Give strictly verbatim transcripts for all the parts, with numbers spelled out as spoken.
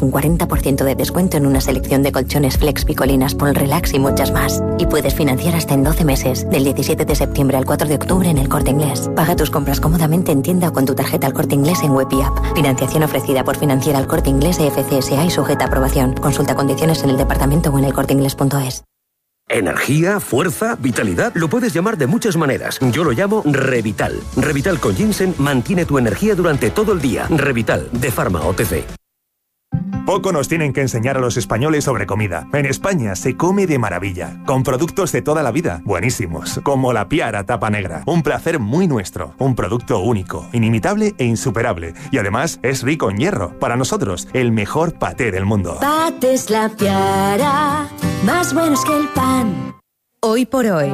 un cuarenta por ciento de descuento en una selección de colchones Flex, Picolinas, Polrelax y muchas más. Y puedes financiar hasta en doce meses, del diecisiete de septiembre al cuatro de octubre en El Corte Inglés. Paga tus compras cómodamente en tienda o con tu tarjeta El Corte Inglés en web y app. Financiación ofrecida por Financiera El Corte Inglés e F C S A y sujeta a aprobación. Consulta condiciones en el departamento o en elcorteinglés punto es. Energía, fuerza, vitalidad, lo puedes llamar de muchas maneras. Yo lo llamo Revital. Revital con ginseng mantiene tu energía durante todo el día. Revital, de Pharma O T C. Poco nos tienen que enseñar a los españoles sobre comida. En España se come de maravilla, con productos de toda la vida, buenísimos, como la Piara Tapa Negra. Un placer muy nuestro, un producto único, inimitable e insuperable. Y además es rico en hierro. Para nosotros, el mejor paté del mundo. Patés La Piara, más buenos que el pan. Hoy por hoy,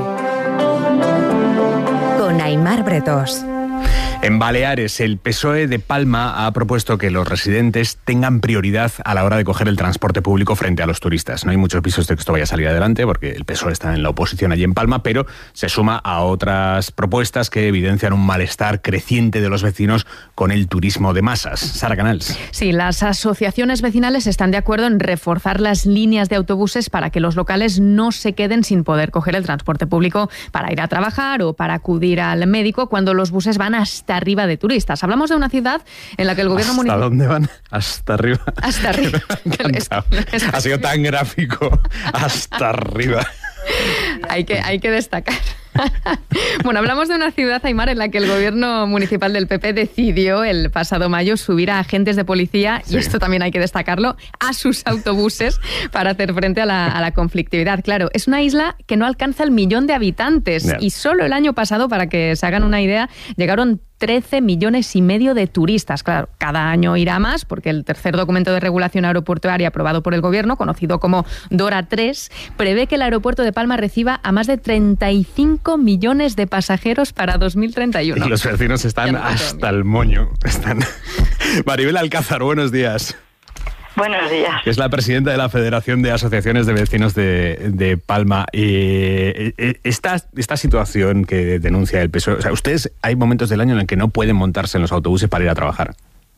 con Aimar Bretós. En Baleares, el P S O E de Palma ha propuesto que los residentes tengan prioridad a la hora de coger el transporte público frente a los turistas. No hay muchos visos de que esto vaya a salir adelante porque el P S O E está en la oposición allí en Palma, pero se suma a otras propuestas que evidencian un malestar creciente de los vecinos con el turismo de masas. Sara Canals. Sí, las asociaciones vecinales están de acuerdo en reforzar las líneas de autobuses para que los locales no se queden sin poder coger el transporte público para ir a trabajar o para acudir al médico cuando los buses van hasta arriba de turistas. Hablamos de una ciudad en la que el gobierno municipal... ¿Hasta dónde van? Hasta arriba. Hasta arriba. Ha sido tan gráfico. Hasta arriba. Hay que, hay que destacar. Bueno, hablamos de una ciudad, Aimar, en la que el gobierno municipal del P P decidió el pasado mayo subir a agentes de policía, sí. Y esto también hay que destacarlo, a sus autobuses para hacer frente a la, a la conflictividad. Claro, es una isla que no alcanza el millón de habitantes, yeah. Y solo el año pasado, para que se hagan una idea, llegaron trece millones y medio de turistas. Claro, cada año irá más, porque el tercer documento de regulación aeroportuaria aprobado por el gobierno, conocido como DORA tres, prevé que el aeropuerto de Palma reciba a más de treinta y cinco millones de pasajeros para dos mil treinta y uno. Y los vecinos están hasta el moño. Están... Maribel Alcázar, buenos días. Buenos días. Es la presidenta de la Federación de Asociaciones de Vecinos de, de Palma. Eh, esta, esta situación que denuncia el P S O E, o sea, ustedes hay momentos del año en el que no pueden montarse en los autobuses para ir a trabajar.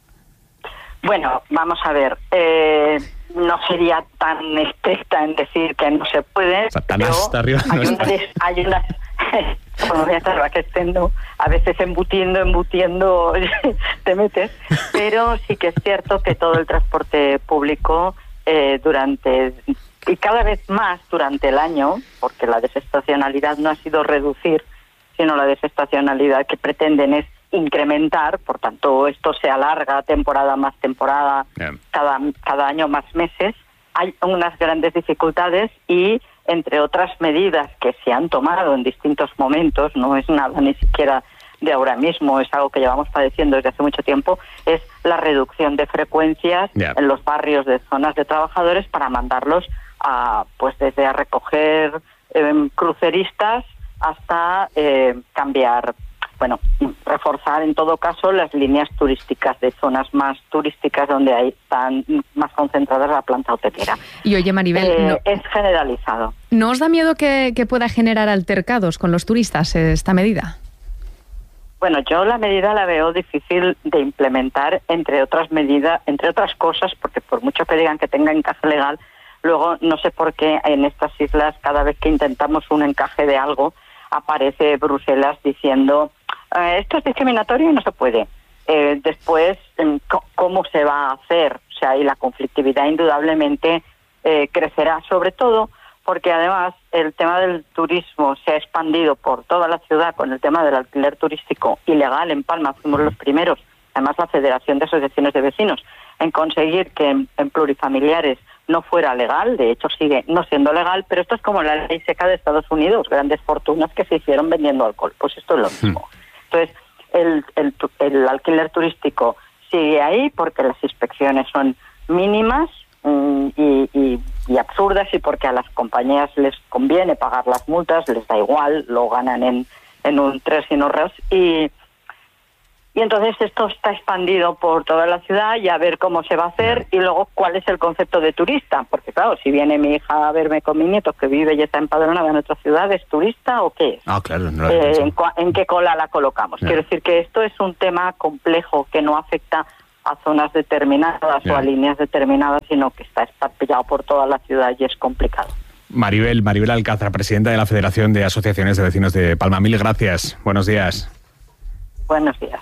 Bueno, vamos a ver. Eh, no sería tan estricta en decir que no se puede. O sea, tan hasta arriba no hay, está. unas, hay unas... Bueno, ya está, que estén, ¿no? A veces embutiendo, embutiendo te metes, pero sí que es cierto que todo el transporte público eh, durante, y cada vez más durante el año, porque la desestacionalidad no ha sido reducir, sino la desestacionalidad que pretenden es incrementar, por tanto esto se alarga temporada más temporada, yeah. cada, cada año más meses, hay unas grandes dificultades y entre otras medidas que se han tomado en distintos momentos, no es nada ni siquiera de ahora mismo, es algo que llevamos padeciendo desde hace mucho tiempo, es la reducción de frecuencias yeah. en los barrios de zonas de trabajadores para mandarlos a, pues desde a recoger eh, cruceristas hasta eh, cambiar, bueno, reforzar en todo caso las líneas turísticas de zonas más turísticas donde ahí están más concentradas la planta hotelera. Y oye, Maribel, eh, no, es generalizado. ¿No os da miedo que, que pueda generar altercados con los turistas esta medida? Bueno, yo la medida la veo difícil de implementar, entre otras medidas, entre otras cosas, porque por mucho que digan que tenga encaje legal, luego no sé por qué en estas islas cada vez que intentamos un encaje de algo aparece Bruselas diciendo eh, esto es discriminatorio y no se puede. Eh, después, ¿cómo se va a hacer? O sea, y la conflictividad indudablemente eh, crecerá, sobre todo porque además el tema del turismo se ha expandido por toda la ciudad con el tema del alquiler turístico ilegal. En Palma fuimos los primeros, además la Federación de Asociaciones de Vecinos, en conseguir que en, en plurifamiliares no fuera legal, de hecho sigue no siendo legal, pero esto es como la ley seca de Estados Unidos, grandes fortunas que se hicieron vendiendo alcohol, pues esto es lo mismo. Entonces, el, el, el alquiler turístico sigue ahí porque las inspecciones son mínimas mm, y, y, y absurdas y porque a las compañías les conviene pagar las multas, les da igual, lo ganan en, en un tres y no res, y Y entonces esto está expandido por toda la ciudad y a ver cómo se va a hacer y luego cuál es el concepto de turista. Porque claro, si viene mi hija a verme con mi nieto que vive y está empadronada en otra ciudad, ¿es turista o qué es? Ah, claro. No eh, ¿en, ¿En qué cola la colocamos? Yeah. Quiero decir que esto es un tema complejo que no afecta a zonas determinadas yeah. o a líneas determinadas, sino que está esparpillado por toda la ciudad y es complicado. Maribel, Maribel Alcázar, presidenta de la Federación de Asociaciones de Vecinos de Palma. Mil gracias. Buenos días. Buenos días.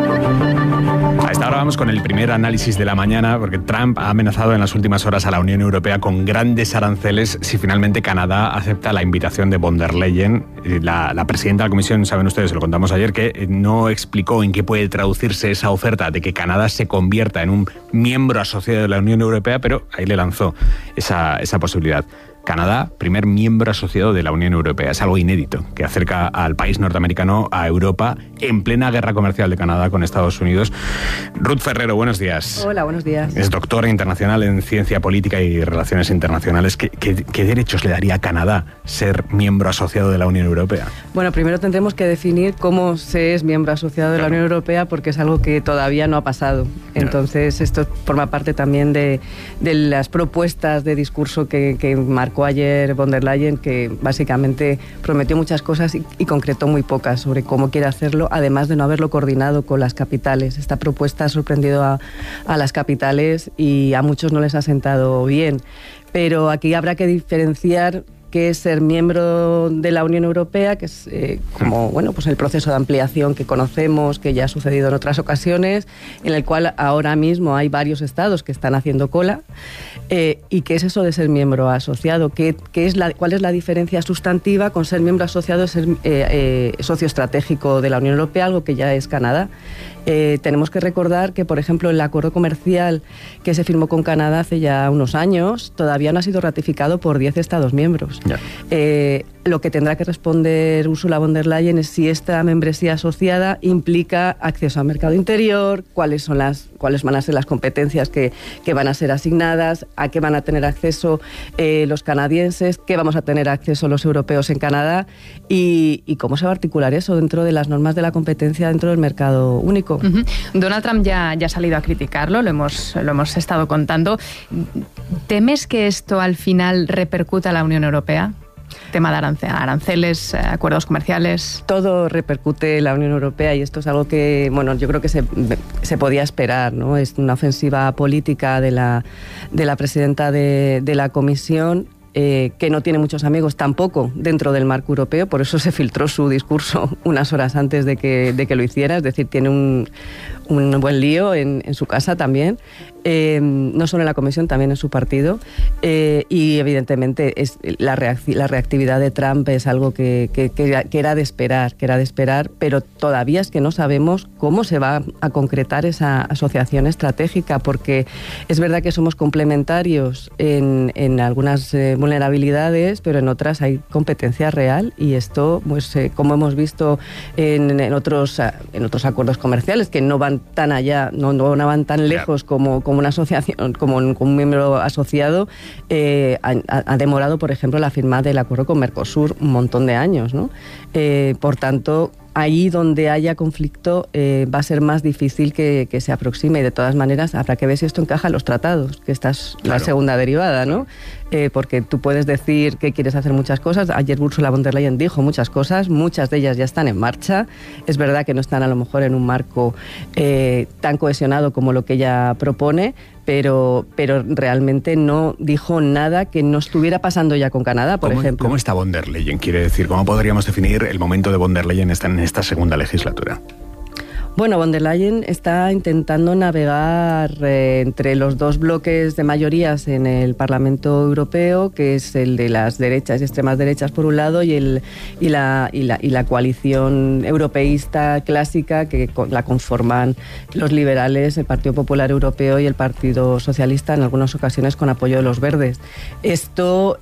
A esta hora vamos con el primer análisis de la mañana, porque Trump ha amenazado en las últimas horas a la Unión Europea con grandes aranceles si finalmente Canadá acepta la invitación de von der Leyen. La, la presidenta de la Comisión, saben ustedes, lo contamos ayer, que no explicó en qué puede traducirse esa oferta de que Canadá se convierta en un miembro asociado de la Unión Europea, pero ahí le lanzó esa, esa posibilidad. Canadá, primer miembro asociado de la Unión Europea. Es algo inédito, que acerca al país norteamericano a Europa en plena guerra comercial de Canadá con Estados Unidos. Ruth Ferrero, buenos días. Hola, buenos días. Es doctora internacional en Ciencia Política y Relaciones Internacionales. ¿Qué, qué, qué derechos le daría a Canadá ser miembro asociado de la Unión Europea? Bueno, primero tendremos que definir cómo se es miembro asociado de claro. la Unión Europea, porque es algo que todavía no ha pasado. Entonces, claro. esto forma parte también de, de las propuestas de discurso que, que marcó ayer von der Leyen, que básicamente prometió muchas cosas y, y concretó muy pocas sobre cómo quiere hacerlo, además de no haberlo coordinado con las capitales. Esta propuesta ha sorprendido a, a las capitales y a muchos no les ha sentado bien. Pero aquí habrá que diferenciar qué es ser miembro de la Unión Europea, que es eh, como bueno, pues el proceso de ampliación que conocemos, que ya ha sucedido en otras ocasiones, en el cual ahora mismo hay varios estados que están haciendo cola. Eh, ¿Y qué es eso de ser miembro asociado? ¿Qué, qué es la, ¿Cuál es la diferencia sustantiva con ser miembro asociado y ser eh, eh, socio estratégico de la Unión Europea, algo que ya es Canadá? Eh, tenemos que recordar que, por ejemplo, el acuerdo comercial que se firmó con Canadá hace ya unos años todavía no ha sido ratificado por diez Estados miembros. Yeah. Eh, lo que tendrá que responder Ursula von der Leyen es si esta membresía asociada implica acceso al mercado interior, cuáles son las, cuáles van a ser las competencias que, que van a ser asignadas, a qué van a tener acceso eh, los canadienses, qué vamos a tener acceso los europeos en Canadá y, y cómo se va a articular eso dentro de las normas de la competencia dentro del mercado único. Uh-huh. Donald Trump ya, ya ha salido a criticarlo, lo hemos, lo hemos estado contando. ¿Temes que esto al final repercuta a la Unión Europea? Tema de aranceles, acuerdos comerciales. Todo repercute en la Unión Europea y esto es algo que, bueno, yo creo que se, se podía esperar, ¿no? Es una ofensiva política de la, de la presidenta de, de la Comisión, eh, que no tiene muchos amigos tampoco dentro del marco europeo, por eso se filtró su discurso unas horas antes de que, de que lo hiciera, es decir, tiene un, un buen lío en, en su casa también. Eh, no solo en la Comisión, también en su partido, eh, y evidentemente es la, reacti- la reactividad de Trump es algo que, que, que, que era de esperar, que era de esperar, pero todavía es que no sabemos cómo se va a concretar esa asociación estratégica, porque es verdad que somos complementarios en, en algunas eh, vulnerabilidades, pero en otras hay competencia real y esto, pues eh, como hemos visto en, en, otros, en otros acuerdos comerciales que no van tan allá, no, no van tan lejos como como una asociación, como un, como un miembro asociado, eh, ha, ha demorado, por ejemplo, la firma del acuerdo con Mercosur un montón de años, ¿no? Eh, por tanto, ahí donde haya conflicto eh, va a ser más difícil que, que se aproxime y de todas maneras habrá que ver si esto encaja en los tratados, que esta es claro. la segunda derivada, ¿no? Eh, porque tú puedes decir que quieres hacer muchas cosas. Ayer Ursula von der Leyen dijo muchas cosas, muchas de ellas ya están en marcha. Es verdad que no están a lo mejor en un marco eh, tan cohesionado como lo que ella propone, pero, pero realmente no dijo nada que no estuviera pasando ya con Canadá, por ¿Cómo, ejemplo. ¿Cómo está von der Leyen? Quiere decir, ¿cómo podríamos definir el momento de von der Leyen en esta segunda legislatura? Bueno, von der Leyen está intentando navegar eh, entre los dos bloques de mayorías en el Parlamento Europeo, que es el de las derechas y extremas derechas por un lado y, el, y, la, y, la, y la coalición europeísta clásica que la conforman los liberales, el Partido Popular Europeo y el Partido Socialista, en algunas ocasiones con apoyo de los verdes. Esto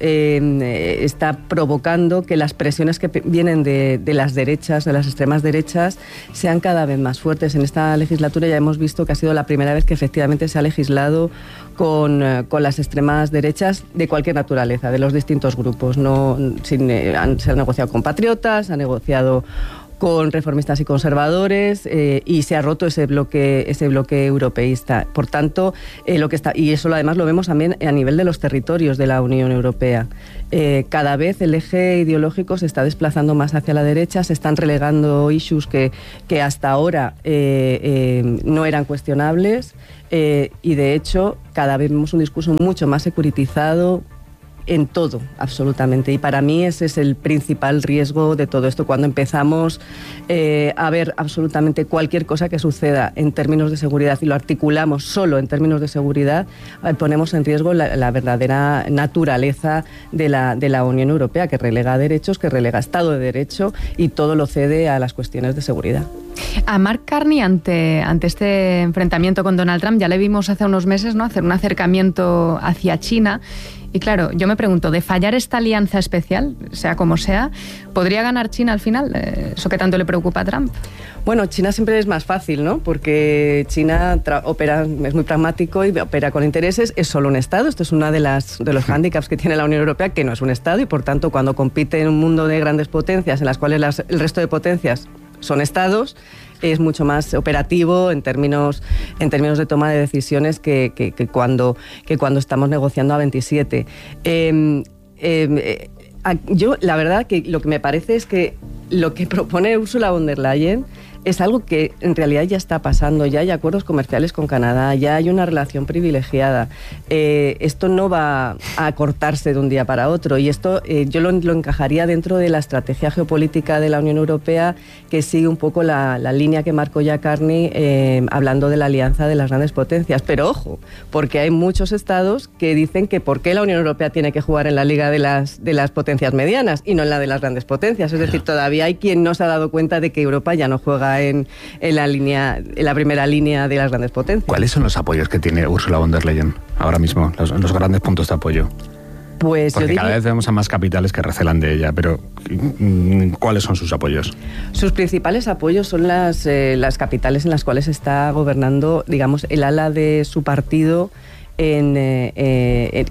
eh, está provocando que las presiones que vienen de, de las derechas, de las extremas derechas, sean cada vez más fuertes. En esta legislatura ya hemos visto que ha sido la primera vez que efectivamente se ha legislado con, con las extremas derechas de cualquier naturaleza, de los distintos grupos. No, sin, han, se ha negociado con patriotas, se ha negociado con reformistas y conservadores, eh, y se ha roto ese bloque, ese bloque europeísta. Por tanto, eh, lo que está, y eso además lo vemos también a nivel de los territorios de la Unión Europea. Eh, cada vez el eje ideológico se está desplazando más hacia la derecha, se están relegando issues que, que hasta ahora eh, eh, no eran cuestionables, eh, y de hecho cada vez vemos un discurso mucho más securitizado en todo, absolutamente. Y para mí ese es el principal riesgo de todo esto. Cuando empezamos eh, a ver absolutamente cualquier cosa que suceda en términos de seguridad y lo articulamos solo en términos de seguridad, eh, ponemos en riesgo la, la verdadera naturaleza de la, de la Unión Europea, que relega derechos, que relega Estado de Derecho y todo lo cede a las cuestiones de seguridad. A Mark Carney, ante, ante este enfrentamiento con Donald Trump, ya le vimos hace unos meses, ¿no?, hacer un acercamiento hacia China. Y claro, yo me pregunto, de fallar esta alianza especial, sea como sea, ¿podría ganar China al final? ¿Eso que tanto le preocupa a Trump? Bueno, China siempre es más fácil, ¿no? Porque China tra- opera, es muy pragmático y opera con intereses, es solo un Estado. Esto es uno de, las, de los hándicaps que tiene la Unión Europea, que no es un Estado, y por tanto, cuando compite en un mundo de grandes potencias, en las cuales las, el resto de potencias son Estados, es mucho más operativo en términos, en términos de toma de decisiones que, que, que, cuando, que cuando estamos negociando a veintisiete. Eh, eh, yo, la verdad, que lo que me parece es que lo que propone Ursula von der Leyen es algo que en realidad ya está pasando. Ya hay acuerdos comerciales con Canadá, ya hay una relación privilegiada. Eh, esto no va a cortarse de un día para otro, y esto eh, yo lo, lo encajaría dentro de la estrategia geopolítica de la Unión Europea, que sigue un poco la, la línea que marcó ya Carney, eh, hablando de la alianza de las grandes potencias. Pero ojo, porque hay muchos estados que dicen que por qué la Unión Europea tiene que jugar en la liga de las, de las potencias medianas y no en la de las grandes potencias. Es decir, todavía hay quien no se ha dado cuenta de que Europa ya no juega En, en la línea, en la primera línea de las grandes potencias. ¿Cuáles son los apoyos que tiene Ursula von der Leyen ahora mismo, los, los grandes puntos de apoyo? Pues Porque yo diría, cada vez vemos a más capitales que recelan de ella, pero ¿cuáles son sus apoyos? Sus principales apoyos son las, eh, las capitales en las cuales está gobernando, digamos, el ala de su partido en... Eh, eh, en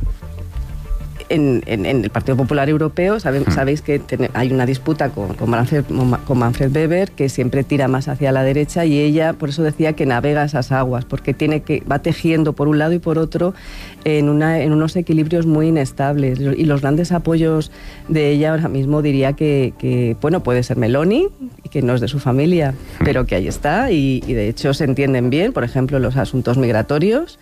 En, en, en el Partido Popular Europeo. Sabe, hmm. Sabéis que ten, hay una disputa con, con, Manfred, con Manfred Weber, que siempre tira más hacia la derecha, y ella por eso decía que navega esas aguas, porque tiene que va tejiendo por un lado y por otro en, una, en unos equilibrios muy inestables. Y los grandes apoyos de ella ahora mismo diría que, que bueno, puede ser Meloni, que no es de su familia, hmm. pero que ahí está, y, y de hecho se entienden bien, por ejemplo, los asuntos migratorios.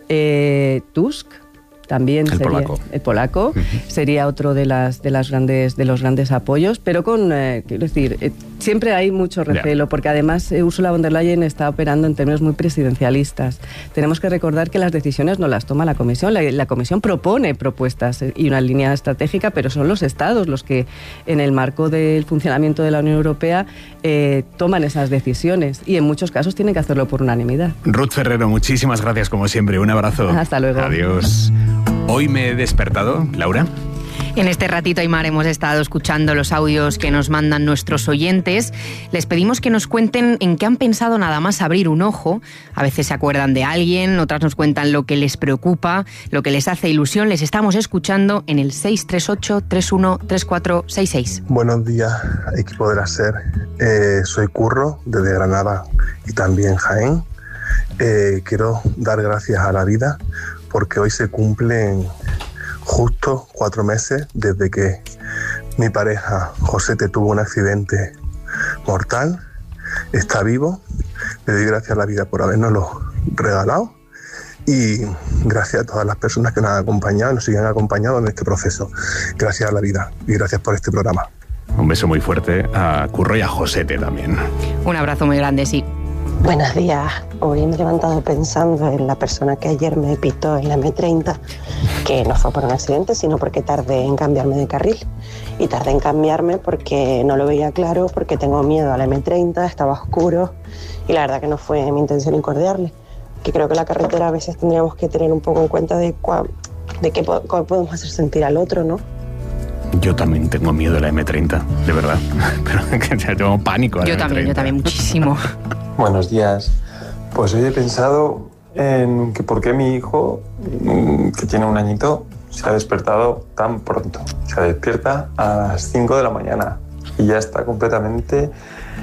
Eh, Tusk, también el sería polaco. el polaco uh-huh. sería otro de las de las grandes de los grandes apoyos, pero con eh, quiero decir eh, siempre hay mucho recelo, yeah. porque además eh, Ursula von der Leyen está operando en términos muy presidencialistas. Tenemos que recordar que las decisiones no las toma la Comisión, la, la Comisión propone propuestas y una línea estratégica, pero son los Estados los que en el marco del funcionamiento de la Unión Europea eh, toman esas decisiones, y en muchos casos tienen que hacerlo por unanimidad. Ruth Ferrero, muchísimas gracias como siempre, un abrazo. Hasta luego. Adiós. Hoy me he despertado, Laura. En este ratito, Aymar, hemos estado escuchando los audios que nos mandan nuestros oyentes. Les pedimos que nos cuenten en qué han pensado nada más abrir un ojo. A veces se acuerdan de alguien, otras nos cuentan lo que les preocupa, lo que les hace ilusión. Les estamos escuchando en el seis tres ocho, tres uno tres cuatro seis seis. Buenos días, equipo de la SER. Eh, soy Curro, desde Granada y también Jaén. Eh, quiero dar gracias a la vida porque hoy se cumplen justo cuatro meses desde que mi pareja Josete tuvo un accidente mortal. Está vivo. Le doy gracias a la vida por habernoslo regalado, y gracias a todas las personas que nos han acompañado y nos siguen acompañando en este proceso. Gracias a la vida y gracias por este programa. Un beso muy fuerte a Curro y a Josete también. Un abrazo muy grande, sí. Buenos días. Hoy me he levantado pensando en la persona que ayer me pitó en la eme treinta, que no fue por un accidente, sino porque tardé en cambiarme de carril. Y tardé en cambiarme porque no lo veía claro, porque tengo miedo a la eme treinta, estaba oscuro, y la verdad que no fue mi intención incordiarle. Que creo que la carretera a veces tendríamos que tener un poco en cuenta de, cua, de qué cómo podemos hacer sentir al otro, ¿no? Yo también tengo miedo de la eme treinta, de verdad. Pero que tengo pánico a la yo eme treinta. También, yo también, muchísimo. Buenos días. Pues hoy he pensado en que por qué mi hijo, que tiene un añito, se ha despertado tan pronto. Se despierta a las cinco de la mañana y ya está completamente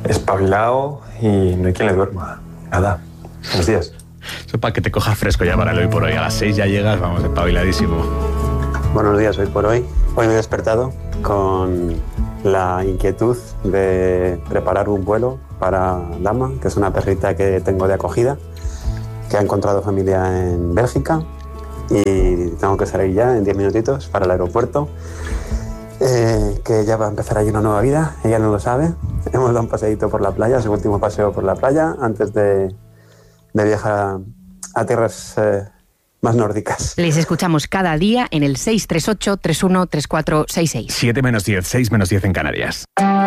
espabilado y no hay quien le duerma. Nada. Buenos días. Eso para que te cojas fresco ya para el hoy por hoy. A las seis ya llegas, vamos, espabiladísimo. Buenos días, hoy por hoy. Hoy me he despertado con la inquietud de preparar un vuelo para Dama, que es una perrita que tengo de acogida, que ha encontrado familia en Bélgica y tengo que salir ya en diez minutitos para el aeropuerto, eh, que ya va a empezar allí una nueva vida. Ella no lo sabe. Hemos dado un paseíto por la playa, su último paseo por la playa, antes de, de viajar a, a tierras eh, más nórdicas. Les escuchamos cada día en el seis tres ocho, tres uno tres cuatro seis seis. siete menos diez, seis menos diez en Canarias.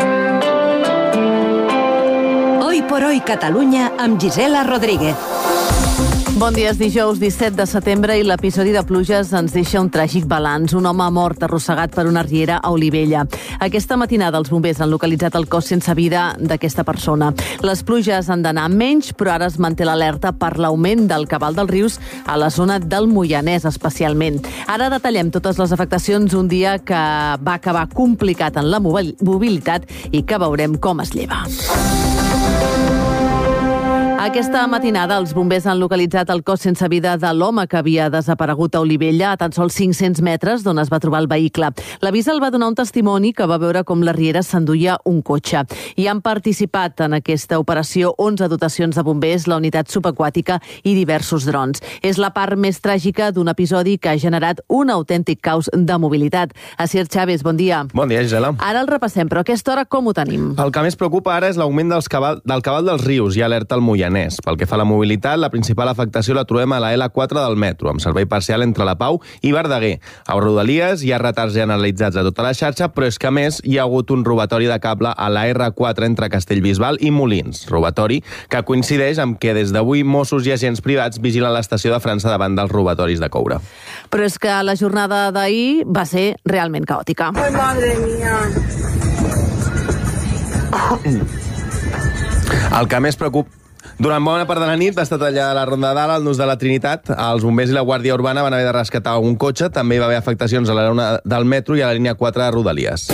Hoy por hoy Catalunya amb Gisela Rodríguez. Bon dia, és dijous disset de setembre i l'episodi de pluges ens deixa un tràgic balanç. Un home mort arrossegat per una riera a Olivella. Aquesta matinada els bombers han localitzat el cos sense vida d'aquesta persona. Les pluges han d'anar menys, però ara es manté l'alerta per l'augment del cabal dels rius a la zona del Moianès, especialment. Ara detallem totes les afectacions un dia que va acabar complicat en la mobilitat i que veurem com es lleva. Aquesta matinada els bombers han localitzat el cos sense vida de l'home que havia desaparegut a Olivella, a tan sols cinc-cents metres d'on es va trobar el vehicle. L'avís el va donar un testimoni que va veure com la riera s'enduia un cotxe. I han participat en aquesta operació onze dotacions de bombers, la unitat subaquàtica i diversos drons. És la part més tràgica d'un episodi que ha generat un autèntic caos de mobilitat. Asier Chávez, bon dia. Bon dia, Gisela. Ara el repassem, però a aquesta hora com ho tenim? El que més preocupa ara és l'augment dels cabal, del cabal dels rius i alerta al Moianès. Pel que fa a la mobilitat, la principal afectació la trobem a la L quatre del metro, amb servei parcial entre la Pau i Verdaguer. A Rodalies hi ha retards generalitzats a tota la xarxa, però és que a més hi ha hagut un robatori de cable a la R quatre entre Castellbisbal i Molins. Robatori que coincideix amb que des d'avui Mossos i agents privats vigilen l'estació de França davant dels robatoris de coure. Però és que la jornada d'ahir va ser realment caòtica. Ai, madre mía. El que més preocupa... Durant bona part de la nit va estar tallada la Ronda d'Alt al nus de la Trinitat. Els bombers i la Guàrdia Urbana van haver de rescatar un cotxe. També hi va haver afectacions a la zona del metro i a la línia quatre de Rodalies.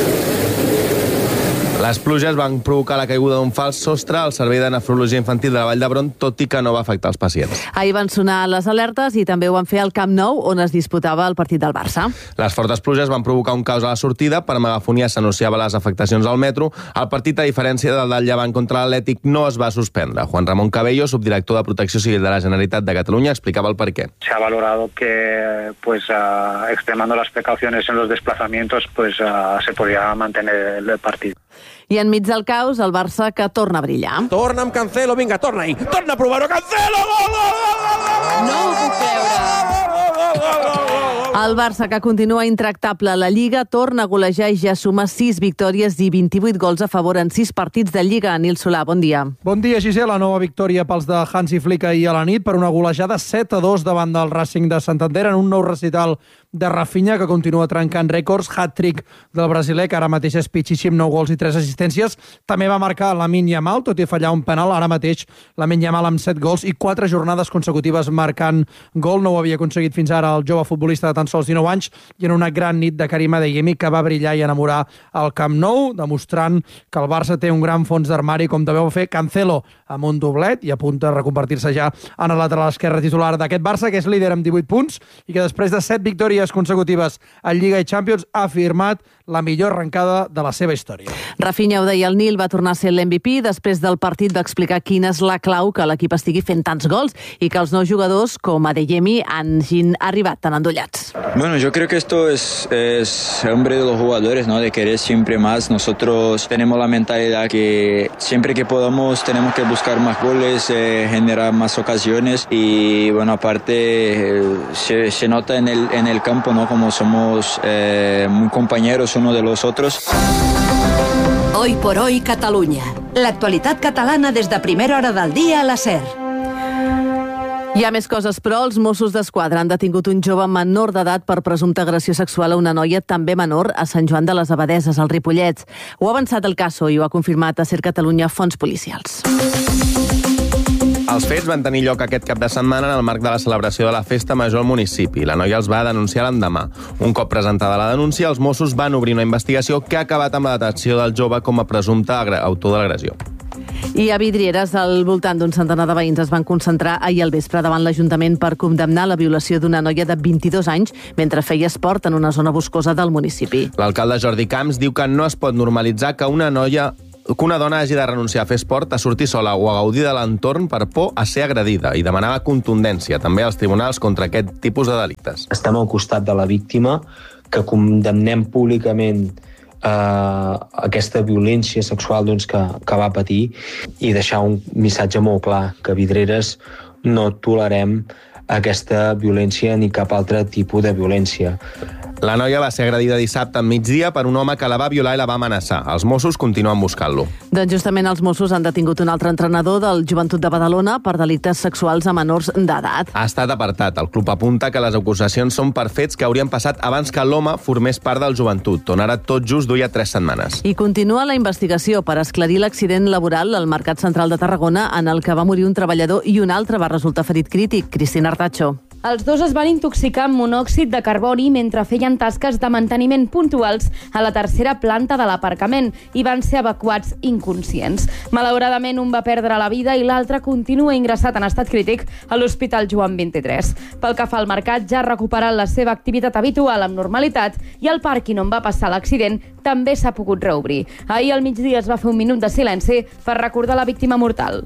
Les pluges van provocar la caiguda d'un fals sostre al servei de nefrologia infantil de la Vall d'Hebron, tot i que no va afectar els pacients. Ahir van sonar les alertes i també ho van fer al Camp Nou, on es disputava el partit del Barça. Les fortes pluges van provocar un caos a la sortida. Per megafonia s'anunciava les afectacions al metro. El partit, a diferència del del Llevant contra l'Atlètic, no es va suspendre. Juan Ramón Cabello, subdirector de Protecció Civil de la Generalitat de Catalunya, explicava el per qué. Se ha valorado que, pues, uh, extremando las precauciones en los desplazamientos, pues uh, se podía mantener el partido. I enmig del caos, el Barça que torna a brillar. Torna amb Cancelo, vinga, torna-hi! Torna a provar-ho, Cancelo! Gol, gol, gol, gol, gol! No ho puc creure! El Barça, que continua intractable a la Lliga, torna a golejar i ja suma sis victòries i vint-i-vuit gols a favor en sis partits de Lliga. Nil Solà, bon dia. Bon dia, Gisela. Nova victòria pels de Hansi Flick ahir a la nit per una golejada set a dos davant del Racing de Santander en un nou recital de Rafinha, que continua trencant rècords. Hat-trick del brasiler, que ara mateix és pitxíssim, nou gols i tres assistències. També va marcar Lamine Yamal, tot i fallar un penal. Ara mateix Lamine Yamal amb set gols i quatre jornades consecutives marcant gol. No ho havia aconseguit fins ara el jove futbolista de tan sols dinou anys, i en una gran nit de Karim Adeyemi, que va brillar i enamorar al Camp Nou, demostrant que el Barça té un gran fons d'armari, com també va fer Cancelo amb un doblet i a punt de reconvertir-se ja en el lateral esquerre titular d'aquest Barça, que és líder amb divuit punts i que després de set victòries consecutives en Lliga i Champions ha firmat la millor arrencada de la seva història. Rafinha, ho deia el Nil, va tornar a ser l'M V P. Després del partit va explicar quina és la clau que l'equip estigui fent tants gols i que els nous jugadors, com Adeyemi, hagin arribat tan endollats. Bueno, yo creo que esto es, es hambre de los jugadores, ¿no? De querer siempre más. Nosotros tenemos la mentalidad que siempre que podamos tenemos que buscar más goles, eh, generar más ocasiones y, bueno, aparte eh, se, se nota en el, en el campo, ¿no? Como somos eh, muy compañeros uno de los otros. Hoy por hoy Catalunya. L'actualitat catalana des de primera hora del dia a la SER. Hi ha més coses, però els Mossos d'Esquadra han detingut un jove menor d'edat per presumpta agressió sexual a una noia també menor a Sant Joan de les Abadeses, al Ripollès. Ho ha avançat el Caso i ho ha confirmat a SER Catalunya fonts policials. Els fets van tenir lloc aquest cap de setmana en el marc de la celebració de la festa major al municipi. La noia els va denunciar l'endemà. Un cop presentada la denúncia, els Mossos van obrir una investigació que ha acabat amb la detenció del jove com a presumpte autor de l'agressió. I a Vidrieres, al voltant d'un centenar de veïns es van concentrar ahir al vespre davant l'Ajuntament per condemnar la violació d'una noia de vint-i-dos anys mentre feia esport en una zona boscosa del municipi. L'alcalde Jordi Camps diu que no es pot normalitzar que una noia que una dona hagi de renunciar a fer esport, a sortir sola o a gaudir de l'entorn per por a ser agredida, i demanava contundència també als tribunals contra aquest tipus de delictes. Estem al costat de la víctima, que condemnem públicament eh, aquesta violència sexual doncs, que, que va patir, i deixar un missatge molt clar, que a Vidreres no tolerem aquesta violència ni cap altre tipus de violència. La noia va ser agredida dissabte al migdia per un home que la va violar i la va amenaçar. Els Mossos continuen buscant-lo. Doncs justament els Mossos han detingut un altre entrenador del Joventut de Badalona per delictes sexuals a menors d'edat. Ha estat apartat. El club apunta que les acusacions són per fets que haurien passat abans que l'home formés part del Joventut, on ara tot just duia tres setmanes. I continua la investigació per esclarir l'accident laboral al Mercat Central de Tarragona en el que va morir un treballador i un altre va resultar ferit crític. Cristina Artacho. Els dos es van intoxicar amb monòxid de carboni mentre feien tasques de manteniment puntuals a la tercera planta de l'aparcament i van ser evacuats inconscients. Malauradament, un va perdre la vida i l'altre continua ingressat en estat crític a l'Hospital Joan vint-i-tres. Pel que fa al mercat, ja ha recuperat la seva activitat habitual amb normalitat i el pàrquing on va passar l'accident també s'ha pogut reobrir. Ahir al migdia es va fer un minut de silenci per recordar la víctima mortal.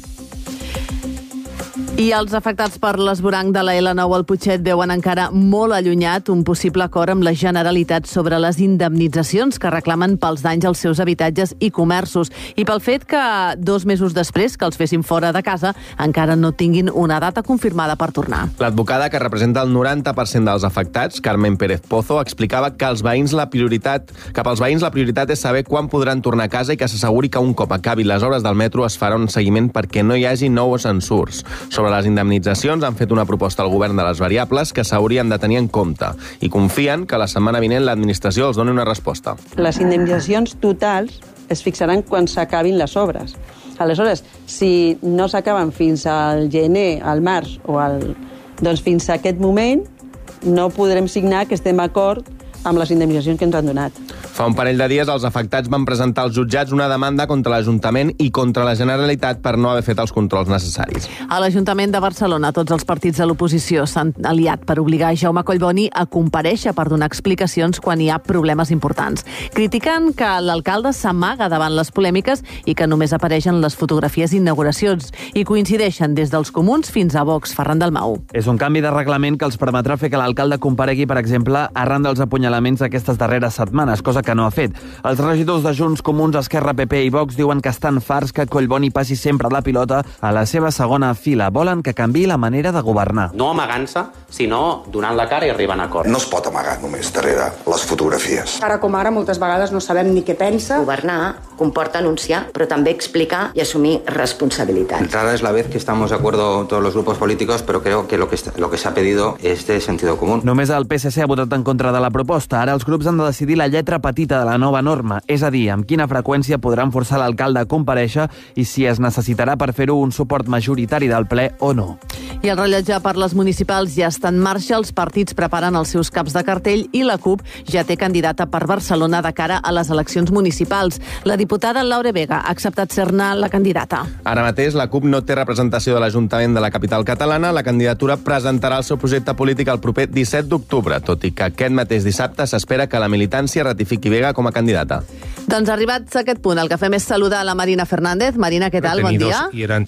I els afectats per l'esvoranc de la L nou al Putxet veuen encara molt allunyat un possible acord amb la Generalitat sobre les indemnitzacions que reclamen pels danys als seus habitatges i comerços i pel fet que dos mesos després que els fessin fora de casa encara no tinguin una data confirmada per tornar. L'advocada que representa el noranta per cent dels afectats, Carmen Pérez Pozo, explicava que els veïns la prioritat, que pels veïns la prioritat és saber quan podran tornar a casa i que s'asseguri que un cop acabin les obres del metro es farà un seguiment perquè no hi hagi nous ensurts. Sobre les indemnitzacions han fet una proposta al govern de les variables que s'haurien de tenir en compte i confien que la setmana vinent l'administració els doni una resposta. Les indemnitzacions totals es fixaran quan s'acabin les obres. Aleshores, si no s'acaben fins al gener, al març o al... doncs fins a aquest moment no podrem signar que estem d'acord amb les indemnitzacions que ens han donat. Fa un parell de dies els afectats van presentar als jutjats una demanda contra l'Ajuntament i contra la Generalitat per no haver fet els controls necessaris. A l'Ajuntament de Barcelona, tots els partits de l'oposició s'han aliat per obligar Jaume Collboni a comparèixer per donar explicacions quan hi ha problemes importants. Critiquen que l'alcalde s'amaga davant les polèmiques i que només apareixen les fotografies d'inauguracions i coincideixen des dels comuns fins a Vox. Ferran Dalmau. És un canvi de reglament que els permetrà fer que l'alcalde comparegui, per exemple, arran dels apunyalaments aquestes darreres setmanes, cosa que no ha fet. Els regidors de Junts, Comuns, Esquerra, P P i Vox diuen que estan farts que Collboni passi sempre la pilota a la seva segona fila. Volen que canviï la manera de governar. No amagant-se, sinó donant la cara i arribant a acord. No es pot amagar només darrere les fotografies. Ara com ara moltes vegades no sabem ni què pensa. Governar comporta anunciar, però també explicar y asumir responsabilitat. Rara es la vez que estamos de acuerdo todos los grupos políticos, pero creo que lo que, lo que se ha pedido es de sentido común. Només el P S C ha votat en contra de la proposta. Ara els grups han de decidir la lletra petita de la nova norma, és a dir, amb quina freqüència podran forçar l'alcalde a comparèixer i si es necessitarà per fer-ho un suport majoritari del ple o no. I el rellotge per les municipals ja està en marxa, els partits preparen els seus caps de cartell i la CUP ja té candidata per Barcelona de cara a les eleccions municipals. La diputada Laura Vega ha acceptat ser-ne la candidata. Ara mateix la CUP no té representació de l'Ajuntament de la capital catalana. La candidatura presentarà el seu projecte polític el proper disset d'octubre, tot i que aquest mateix dissabte s'espera que la militància ratifiqui Vega com a candidata. Doncs arribats a aquest punt, el que fem és saludar la Marina Fernández. Marina, què tal? Bon dia.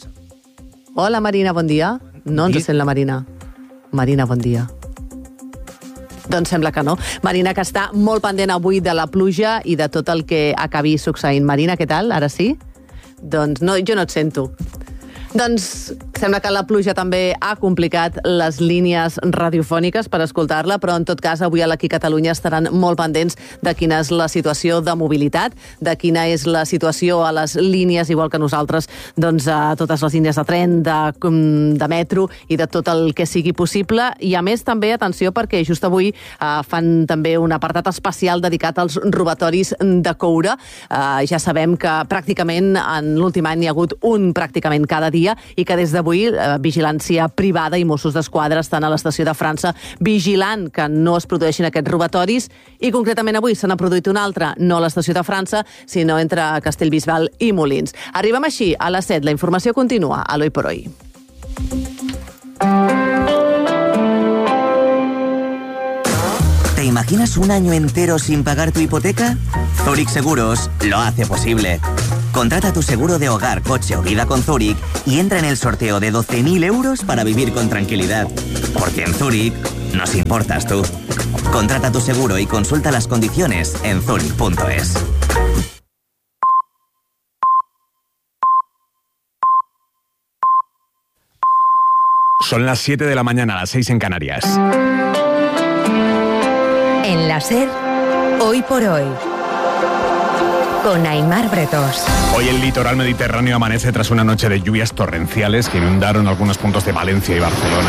Hola, Marina, bon dia. No ens sent la Marina. Marina, bon dia. Doncs sembla que no. Marina, que està molt pendent avui de la pluja i de tot el que acabi succeint. Marina, què tal? Ara sí? Doncs no, jo no et sento. Doncs sembla que la pluja també ha complicat les línies radiofòniques per escoltar-la, però en tot cas avui a l'Aquí Catalunya estaran molt pendents de quina és la situació de mobilitat, de quina és la situació a les línies, igual que nosaltres, doncs a totes les línies de tren, de, de metro i de tot el que sigui possible. I a més també, atenció, perquè just avui eh, fan també un apartat especial dedicat als robatoris de coure. Eh, ja sabem que pràcticament en l'últim any hi ha hagut un pràcticament cada dia i que des d'avui d'avui, eh, vigilància privada i Mossos d'Esquadra estan a l'estació de França vigilant que no es produeixin aquests robatoris, i concretament avui se n'ha produït un altre, no a l'estació de França, sinó entre Castellbisbal i Molins. Arribem així a les set. La informació continua a l'Hoy por Hoy. ¿Te imaginas un año entero sin pagar tu hipoteca? Zurich Seguros lo hace posible. Contrata tu seguro de hogar, coche o vida con Zurich y entra en el sorteo de doce mil euros para vivir con tranquilidad. Porque en Zurich nos importas tú. Contrata tu seguro y consulta las condiciones en zurich punto es. Son las siete de la mañana, las seis en Canarias. En la SER, Hoy por Hoy, con Aimar Bretos. Hoy el litoral mediterráneo amanece tras una noche de lluvias torrenciales que inundaron algunos puntos de Valencia y Barcelona.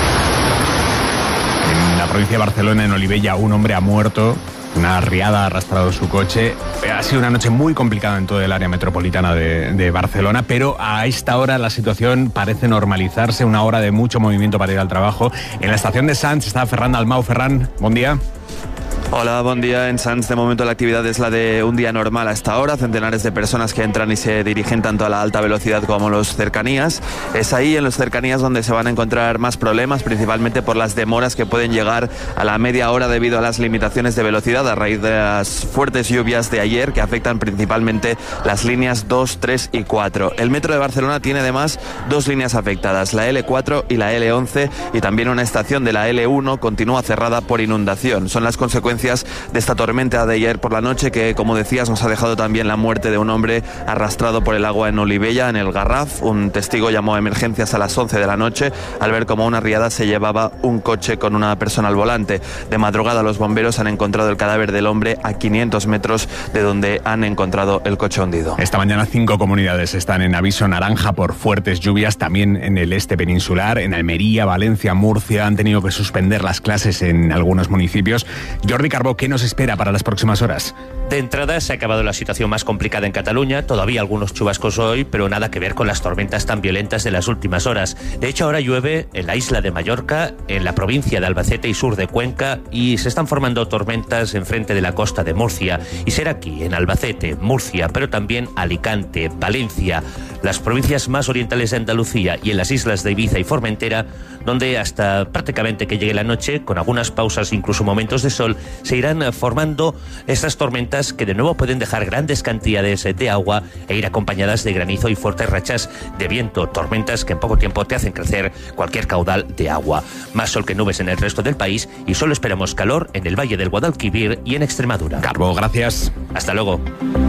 En la provincia de Barcelona, en Olivella, un hombre ha muerto. Una riada ha arrastrado su coche. Ha sido una noche muy complicada en todo el área metropolitana de, de Barcelona, pero a esta hora la situación parece normalizarse, una hora de mucho movimiento para ir al trabajo. En la estación de Sants está Ferran Dalmau. Ferran, buen día. Hola, buen día. En Sants, de momento la actividad es la de un día normal a esta hora. Centenares de personas que entran y se dirigen tanto a la alta velocidad como a los cercanías. Es ahí, en los cercanías, donde se van a encontrar más problemas, principalmente por las demoras que pueden llegar a la media hora debido a las limitaciones de velocidad a raíz de las fuertes lluvias de ayer que afectan principalmente las líneas dos, tres y cuatro. El metro de Barcelona tiene además dos líneas afectadas, la ele cuatro y la ele once, y también una estación de la ele uno continúa cerrada por inundación. Son las consecuencias de esta tormenta de ayer por la noche que, como decías, nos ha dejado también la muerte de un hombre arrastrado por el agua en Olivella, en el Garraf. Un testigo llamó a emergencias a las once de la noche al ver cómo una riada se llevaba un coche con una persona al volante. De madrugada los bomberos han encontrado el cadáver del hombre a quinientos metros de donde han encontrado el coche hundido. Esta mañana cinco comunidades están en aviso naranja por fuertes lluvias, también en el este peninsular, en Almería, Valencia, Murcia. Han tenido que suspender las clases en algunos municipios. Jordi Carbó, ¿qué nos espera para las próximas horas? De entrada se ha acabado la situación más complicada en Cataluña, todavía algunos chubascos hoy, pero nada que ver con las tormentas tan violentas de las últimas horas. De hecho, ahora llueve en la isla de Mallorca, en la provincia de Albacete y sur de Cuenca, y se están formando tormentas enfrente de la costa de Murcia. Y será aquí, en Albacete, Murcia, pero también Alicante, Valencia, las provincias más orientales de Andalucía y en las islas de Ibiza y Formentera, donde hasta prácticamente que llegue la noche, con algunas pausas, incluso momentos de sol, se irán formando estas tormentas que de nuevo pueden dejar grandes cantidades de agua e ir acompañadas de granizo y fuertes rachas de viento. Tormentas que en poco tiempo te hacen crecer cualquier caudal de agua. Más sol que nubes en el resto del país y solo esperamos calor en el Valle del Guadalquivir y en Extremadura. Carbó, gracias. Hasta luego.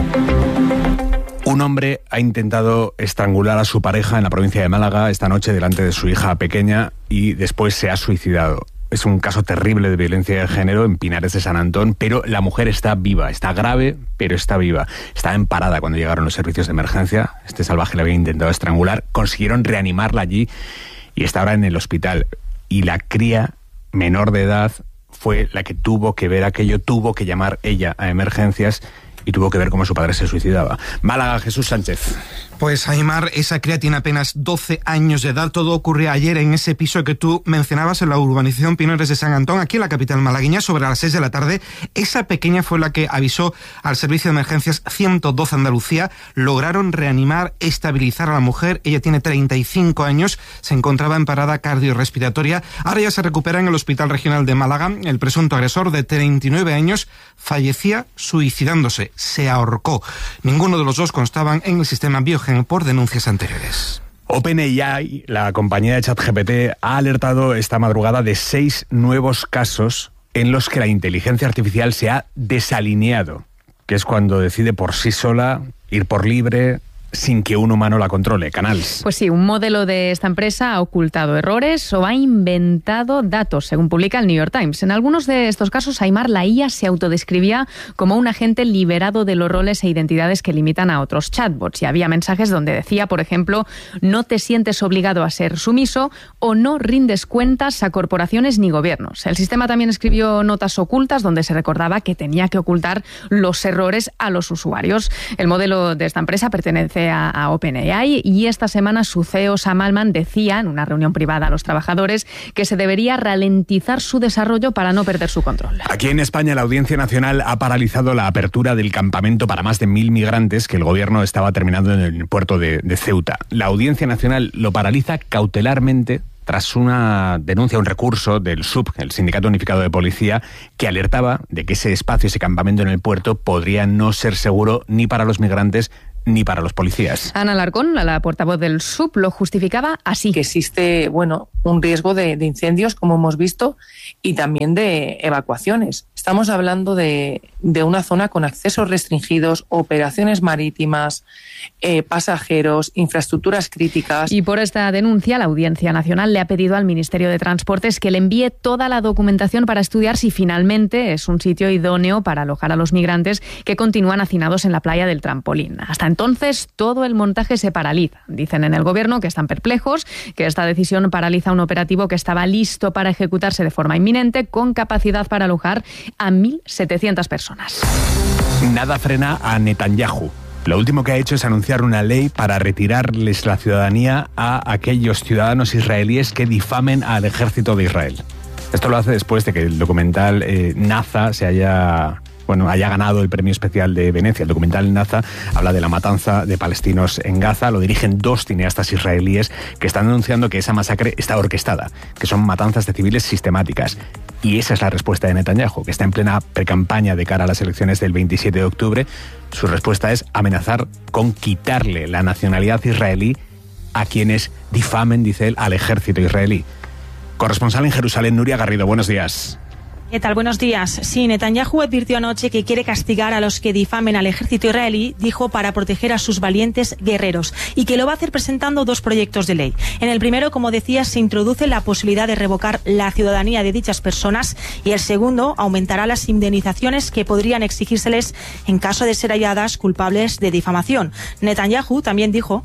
Un hombre ha intentado estrangular a su pareja en la provincia de Málaga esta noche delante de su hija pequeña y después se ha suicidado. Es un caso terrible de violencia de género en Pinares de San Antón, pero la mujer está viva, está grave, pero está viva. Estaba en parada cuando llegaron los servicios de emergencia. Este salvaje la había intentado estrangular, consiguieron reanimarla allí y está ahora en el hospital. Y la cría menor de edad fue la que tuvo que ver aquello, tuvo que llamar ella a emergencias y tuvo que ver cómo su padre se suicidaba. Málaga, Jesús Sánchez. Pues Aimar, esa cría tiene apenas doce años de edad. Todo ocurrió ayer en ese piso que tú mencionabas en la urbanización Pinares de San Antón, aquí en la capital malagueña, sobre las seis de la tarde. Esa pequeña fue la que avisó al servicio de emergencias ciento doce Andalucía. Lograron reanimar, estabilizar a la mujer. Ella tiene treinta y cinco años, se encontraba en parada cardiorrespiratoria. Ahora ya se recupera en el Hospital Regional de Málaga. El presunto agresor, de treinta y nueve años, fallecía suicidándose. Se ahorcó. Ninguno de los dos constaban en el sistema Biogen por denuncias anteriores. OpenAI, la compañía de ChatGPT, ha alertado esta madrugada de seis nuevos casos en los que la inteligencia artificial se ha desalineado, que es cuando decide por sí sola ir por libre, sin que un humano la controle. Canals. Pues sí, un modelo de esta empresa ha ocultado errores o ha inventado datos, según publica el New York Times. En algunos de estos casos, Aimar, la I A se autodescribía como un agente liberado de los roles e identidades que limitan a otros chatbots. Y había mensajes donde decía, por ejemplo, no te sientes obligado a ser sumiso o no rindes cuentas a corporaciones ni gobiernos. El sistema también escribió notas ocultas donde se recordaba que tenía que ocultar los errores a los usuarios. El modelo de esta empresa pertenece pertenece a, a OpenAI, y esta semana su C E O Sam Altman decía en una reunión privada a los trabajadores que se debería ralentizar su desarrollo para no perder su control. Aquí en España la Audiencia Nacional ha paralizado la apertura del campamento para más de mil migrantes que el gobierno estaba terminando en el puerto de, de Ceuta. La Audiencia Nacional lo paraliza cautelarmente tras una denuncia, un recurso del S U P, el Sindicato Unificado de Policía, que alertaba de que ese espacio, ese campamento en el puerto, podría no ser seguro ni para los migrantes ni para los policías. Ana Alarcón, la portavoz del S U P, lo justificaba así. Que existe, bueno, un riesgo de, de incendios, como hemos visto, y también de evacuaciones. Estamos hablando de, de una zona con accesos restringidos, operaciones marítimas, eh, pasajeros, infraestructuras críticas. Y por esta denuncia, la Audiencia Nacional le ha pedido al Ministerio de Transportes que le envíe toda la documentación para estudiar si finalmente es un sitio idóneo para alojar a los migrantes que continúan hacinados en la playa del Trampolín. Hasta entonces, todo el montaje se paraliza. Dicen en el Gobierno que están perplejos, que esta decisión paraliza un operativo que estaba listo para ejecutarse de forma inminente, con capacidad para alojar a mil setecientas personas. Nada frena a Netanyahu. Lo último que ha hecho es anunciar una ley para retirarles la ciudadanía a aquellos ciudadanos israelíes que difamen al ejército de Israel. Esto lo hace después de que el documental eh, Naza se haya... bueno, haya ganado el premio especial de Venecia. El documental Naza habla de la matanza de palestinos en Gaza. Lo dirigen dos cineastas israelíes que están denunciando que esa masacre está orquestada, que son matanzas de civiles sistemáticas. Y esa es la respuesta de Netanyahu, que está en plena precampaña de cara a las elecciones del veintisiete de octubre. Su respuesta es amenazar con quitarle la nacionalidad israelí a quienes difamen, dice él, al ejército israelí. Corresponsal en Jerusalén, Nuria Garrido, buenos días. ¿Qué tal? Buenos días. Sí, Netanyahu advirtió anoche que quiere castigar a los que difamen al ejército israelí, dijo, para proteger a sus valientes guerreros, y que lo va a hacer presentando dos proyectos de ley. En el primero, como decía, se introduce la posibilidad de revocar la ciudadanía de dichas personas, y el segundo aumentará las indemnizaciones que podrían exigírseles en caso de ser halladas culpables de difamación. Netanyahu también dijo: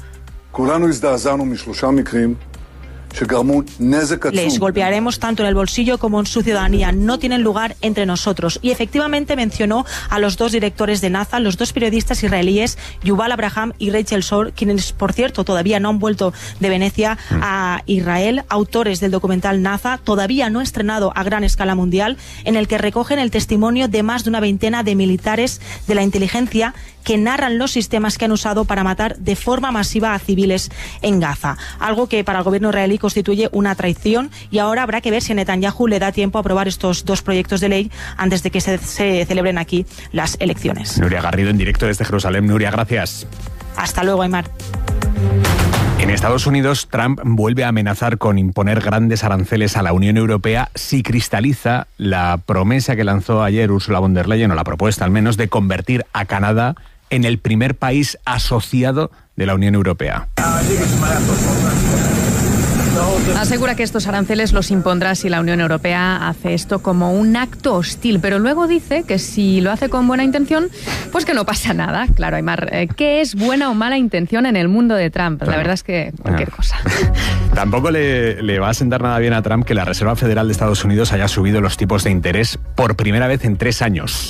les golpearemos tanto en el bolsillo como en su ciudadanía. No tienen lugar entre nosotros. Y efectivamente mencionó a los dos directores de Naza, los dos periodistas israelíes, Yuval Abraham y Rachel Shor, quienes, por cierto, todavía no han vuelto de Venecia a Israel, autores del documental Naza, todavía no estrenado a gran escala mundial, en el que recogen el testimonio de más de una veintena de militares de la inteligencia que narran los sistemas que han usado para matar de forma masiva a civiles en Gaza. Algo que para el gobierno israelí constituye una traición, y ahora habrá que ver si a Netanyahu le da tiempo a aprobar estos dos proyectos de ley antes de que se, se celebren aquí las elecciones. Nuria Garrido en directo desde Jerusalén. Nuria, gracias. Hasta luego, Aymar. En Estados Unidos, Trump vuelve a amenazar con imponer grandes aranceles a la Unión Europea si cristaliza la promesa que lanzó ayer Ursula von der Leyen, o la propuesta al menos, de convertir a Canadá en el primer país asociado de la Unión Europea. Asegura que estos aranceles los impondrá si la Unión Europea hace esto como un acto hostil, pero luego dice que si lo hace con buena intención, pues que no pasa nada. Claro, Aymar, ¿qué es buena o mala intención en el mundo de Trump? La verdad es que cualquier cosa. Tampoco le, le va a sentar nada bien a Trump que la Reserva Federal de Estados Unidos haya subido los tipos de interés por primera vez en tres años.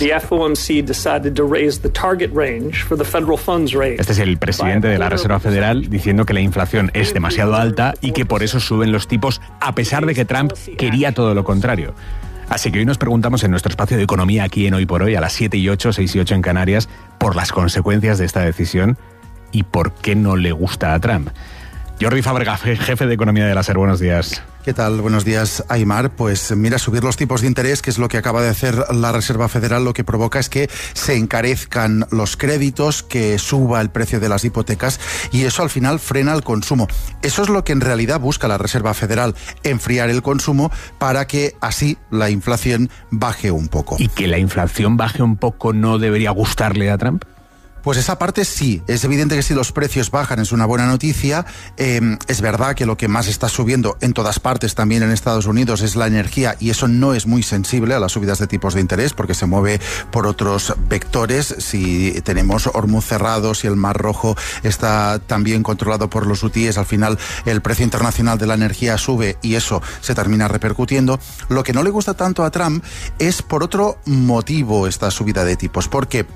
Este es el presidente de la Reserva Federal diciendo que la inflación es demasiado alta y que por eso suben los tipos, a pesar de que Trump quería todo lo contrario. Así que hoy nos preguntamos en nuestro espacio de economía aquí en Hoy por Hoy, a las siete y ocho, seis y ocho en Canarias, por las consecuencias de esta decisión y por qué no le gusta a Trump. Jordi Fábrega, jefe de economía de la SER, buenos días. ¿Qué tal? Buenos días, Aymar. Pues mira, subir los tipos de interés, que es lo que acaba de hacer la Reserva Federal, lo que provoca es que se encarezcan los créditos, que suba el precio de las hipotecas, y eso al final frena el consumo. Eso es lo que en realidad busca la Reserva Federal, enfriar el consumo para que así la inflación baje un poco. ¿Y que la inflación baje un poco no debería gustarle a Trump? Pues esa parte sí, es evidente que si los precios bajan es una buena noticia. Eh, es verdad que lo que más está subiendo en todas partes, también en Estados Unidos, es la energía, y eso no es muy sensible a las subidas de tipos de interés porque se mueve por otros vectores. Si tenemos Hormuz cerrado, si el Mar Rojo está también controlado por los hutíes, al final el precio internacional de la energía sube y eso se termina repercutiendo. Lo que no le gusta tanto a Trump es por otro motivo esta subida de tipos, porque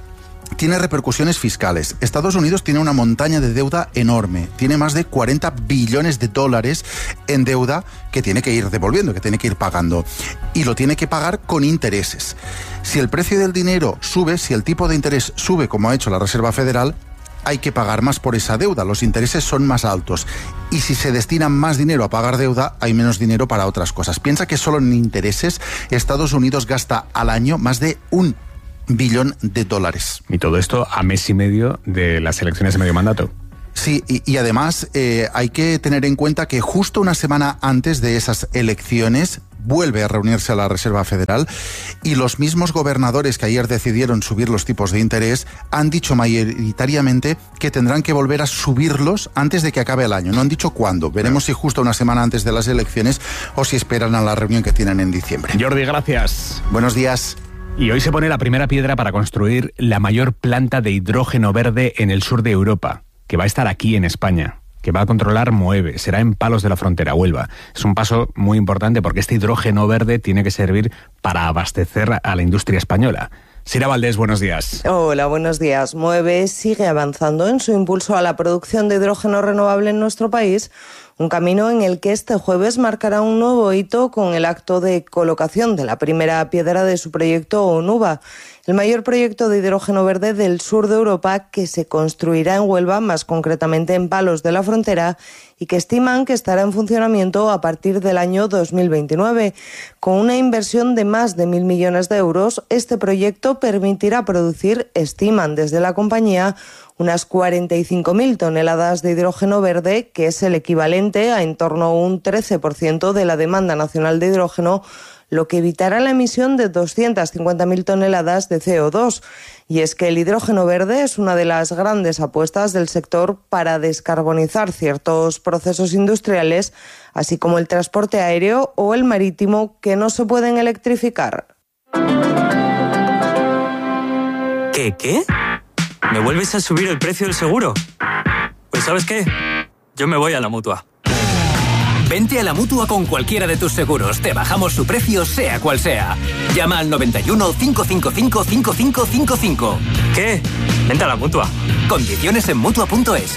tiene repercusiones fiscales. Estados Unidos tiene una montaña de deuda enorme. Tiene más de cuarenta billones de dólares en deuda que tiene que ir devolviendo, que tiene que ir pagando. Y lo tiene que pagar con intereses. Si el precio del dinero sube, si el tipo de interés sube, como ha hecho la Reserva Federal, hay que pagar más por esa deuda. Los intereses son más altos. Y si se destina más dinero a pagar deuda, hay menos dinero para otras cosas. Piensa que solo en intereses Estados Unidos gasta al año más de un billón de dólares. Y todo esto a mes y medio de las elecciones de medio mandato. Sí, y, y además eh, hay que tener en cuenta que justo una semana antes de esas elecciones vuelve a reunirse la Reserva Federal y los mismos gobernadores que ayer decidieron subir los tipos de interés han dicho mayoritariamente que tendrán que volver a subirlos antes de que acabe el año. No han dicho cuándo. Veremos si justo una semana antes de las elecciones o si esperan a la reunión que tienen en diciembre. Jordi, gracias. Buenos días. Y hoy se pone la primera piedra para construir la mayor planta de hidrógeno verde en el sur de Europa, que va a estar aquí en España, que va a controlar Moeve, será en Palos de la Frontera, Huelva. Es un paso muy importante porque este hidrógeno verde tiene que servir para abastecer a la industria española. Sira Valdés, buenos días. Hola, buenos días. Moeve sigue avanzando en su impulso a la producción de hidrógeno renovable en nuestro país, un camino en el que este jueves marcará un nuevo hito con el acto de colocación de la primera piedra de su proyecto ONUVA, el mayor proyecto de hidrógeno verde del sur de Europa que se construirá en Huelva, más concretamente en Palos de la Frontera, y que estiman que estará en funcionamiento a partir del año dos mil veintinueve. Con una inversión de más de mil millones de euros, este proyecto permitirá producir, estiman desde la compañía, unas cuarenta y cinco mil toneladas de hidrógeno verde, que es el equivalente a en torno a un trece por ciento de la demanda nacional de hidrógeno, lo que evitará la emisión de doscientas cincuenta mil toneladas de C O dos. Y es que el hidrógeno verde es una de las grandes apuestas del sector para descarbonizar ciertos procesos industriales, así como el transporte aéreo o el marítimo, que no se pueden electrificar. ¿Qué, qué? ¿Me vuelves a subir el precio del seguro? Pues ¿sabes qué? Yo me voy a la Mutua. Vente a la Mutua con cualquiera de tus seguros. Te bajamos su precio, sea cual sea. Llama al noventa y uno, cinco cinco cinco, cinco cinco cinco cinco. ¿Qué? Vente a la Mutua. Condiciones en Mutua punto es.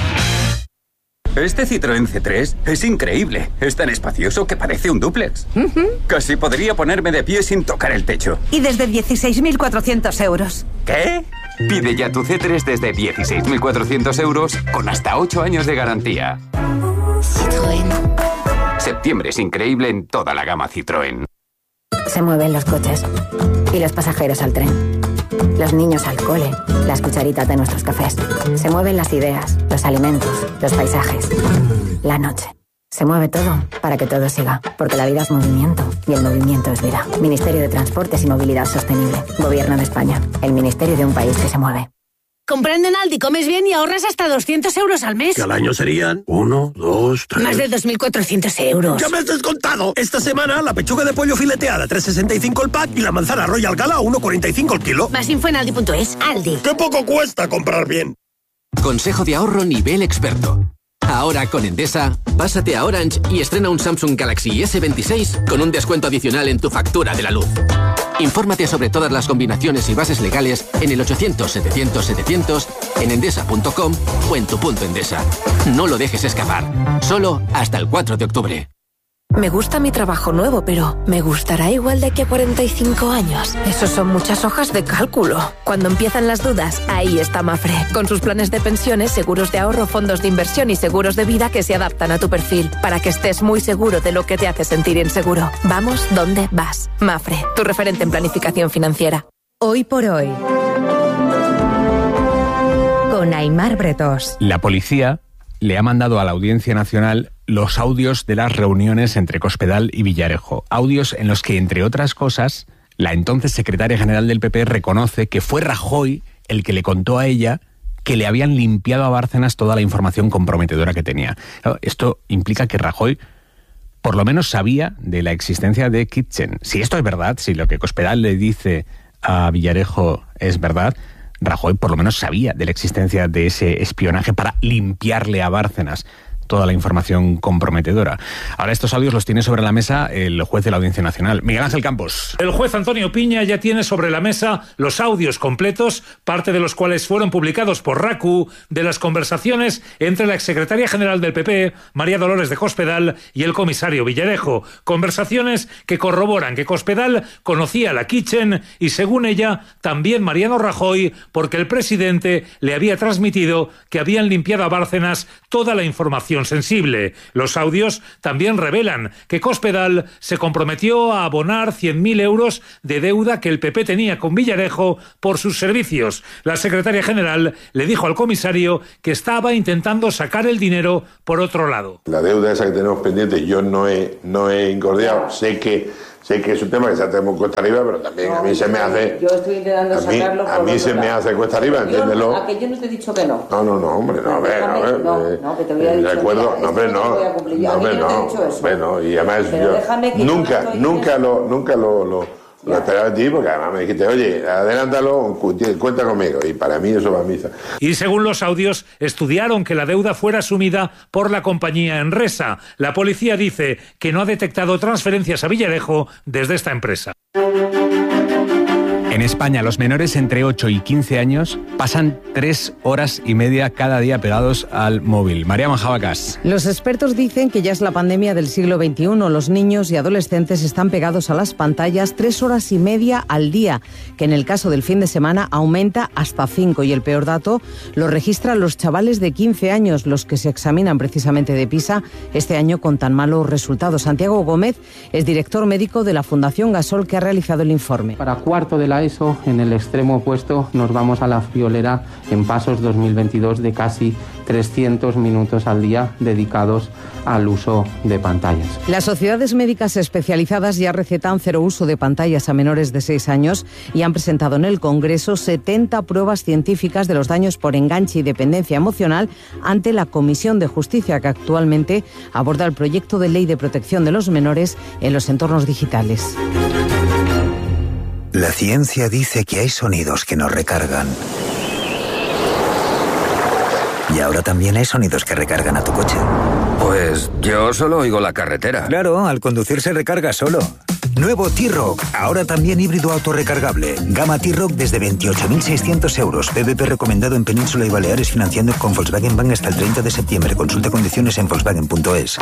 Este Citroën C tres es increíble. Es tan espacioso que parece un dúplex. Uh-huh. Casi podría ponerme de pie sin tocar el techo. Y desde dieciséis mil cuatrocientos euros. ¿Qué? Pide ya tu C tres desde dieciséis mil cuatrocientos euros con hasta ocho años de garantía. Citroën. Septiembre es increíble en toda la gama Citroën. Se mueven los coches y los pasajeros al tren. Los niños al cole, las cucharitas de nuestros cafés. Se mueven las ideas, los alimentos, los paisajes, la noche. Se mueve todo para que todo siga, porque la vida es movimiento y el movimiento es vida. Ministerio de Transportes y Movilidad Sostenible. Gobierno de España. El ministerio de un país que se mueve. Comprando en Aldi comes bien y ahorras hasta doscientos euros al mes. Que al año serían uno, dos, tres... Más de dos mil cuatrocientos euros. ¡Ya me has descontado! Esta semana la pechuga de pollo fileteada a tres sesenta y cinco el pack y la manzana Royal Gala a uno cuarenta y cinco el kilo. Más info en aldi punto es. Aldi. ¡Qué poco cuesta comprar bien! Consejo de ahorro nivel experto. Ahora con Endesa, pásate a Orange y estrena un Samsung Galaxy ese veintiséis con un descuento adicional en tu factura de la luz. Infórmate sobre todas las combinaciones y bases legales en el ochocientos, setecientos, setecientos, en endesa punto com o en tu punto Endesa. No lo dejes escapar. Solo hasta el cuatro de octubre. Me gusta mi trabajo nuevo, pero ¿me gustará igual de aquí a cuarenta y cinco años? Eso son muchas hojas de cálculo. Cuando empiezan las dudas, ahí está Mafre, con sus planes de pensiones, seguros de ahorro, fondos de inversión y seguros de vida que se adaptan a tu perfil, para que estés muy seguro de lo que te hace sentir inseguro. Vamos donde vas. Mafre, tu referente en planificación financiera. Hoy por hoy, con Aimar Bretós. La policía le ha mandado a la Audiencia Nacional los audios de las reuniones entre Cospedal y Villarejo. Audios en los que, entre otras cosas, la entonces secretaria general del P P reconoce que fue Rajoy el que le contó a ella que le habían limpiado a Bárcenas toda la información comprometedora que tenía. Esto implica que Rajoy por lo menos sabía de la existencia de Kitchen. Si esto es verdad, si lo que Cospedal le dice a Villarejo es verdad, Rajoy por lo menos sabía de la existencia de ese espionaje para limpiarle a Bárcenas toda la información comprometedora. Ahora estos audios los tiene sobre la mesa el juez de la Audiencia Nacional, Miguel Ángel Campos. El juez Antonio Piña ya tiene sobre la mesa los audios completos, parte de los cuales fueron publicados por RACU, de las conversaciones entre la exsecretaria general del P P, María Dolores de Cospedal, y el comisario Villarejo. Conversaciones que corroboran que Cospedal conocía la Kitchen y, según ella, también Mariano Rajoy, porque el presidente le había transmitido que habían limpiado a Bárcenas toda la información sensible. Los audios también revelan que Cospedal se comprometió a abonar cien mil euros de deuda que el P P tenía con Villarejo por sus servicios. La secretaria general le dijo al comisario que estaba intentando sacar el dinero por otro lado. La deuda esa que tenemos pendiente yo no he, no he incordiado. Sé que Sé que es un tema que se tenemos cuesta arriba, pero también no, a mí se me hace... Yo estoy intentando a mí, sacarlo por A mí se lado. me hace cuesta arriba, entiéndelo. Yo, a que yo no te he dicho que no. No, no, no, hombre, no, a ver, a ver. No, no, que te voy a decir. Recuerdo, no, hombre, no. No, hombre, no. Bueno, y además yo nunca, nunca lo, nunca lo... lo Lo esperaba de ti porque además me dijiste, oye, adelántalo, cuenta conmigo. Y para mí eso va a misa. Y según los audios, estudiaron que la deuda fuera asumida por la compañía Enresa. La policía dice que no ha detectado transferencias a Villarejo desde esta empresa. En España, los menores entre ocho y quince años pasan tres horas y media cada día pegados al móvil. María Manjabacas. Los expertos dicen que ya es la pandemia del siglo veintiuno. Los niños y adolescentes están pegados a las pantallas tres horas y media al día, que en el caso del fin de semana aumenta hasta cinco. Y el peor dato lo registran los chavales de quince años, los que se examinan precisamente de PISA este año con tan malos resultados. Santiago Gómez es director médico de la Fundación Gasol, que ha realizado el informe. Para cuarto de la ESO, en el extremo opuesto, nos vamos a la friolera en pasos dos mil veintidós de casi trescientos minutos al día dedicados al uso de pantallas. Las sociedades médicas especializadas ya recetan cero uso de pantallas a menores de seis años y han presentado en el Congreso setenta pruebas científicas de los daños por enganche y dependencia emocional ante la Comisión de Justicia, que actualmente aborda el proyecto de ley de protección de los menores en los entornos digitales. La ciencia dice que hay sonidos que nos recargan. Y ahora también hay sonidos que recargan a tu coche. Pues yo solo oigo la carretera. Claro, al conducir se recarga solo. Nuevo T-Roc, ahora también híbrido autorrecargable. Gama T-Roc desde veintiocho mil seiscientos euros. P V P recomendado en Península y Baleares, financiando con Volkswagen Bank hasta el treinta de septiembre. Consulta condiciones en volkswagen punto es.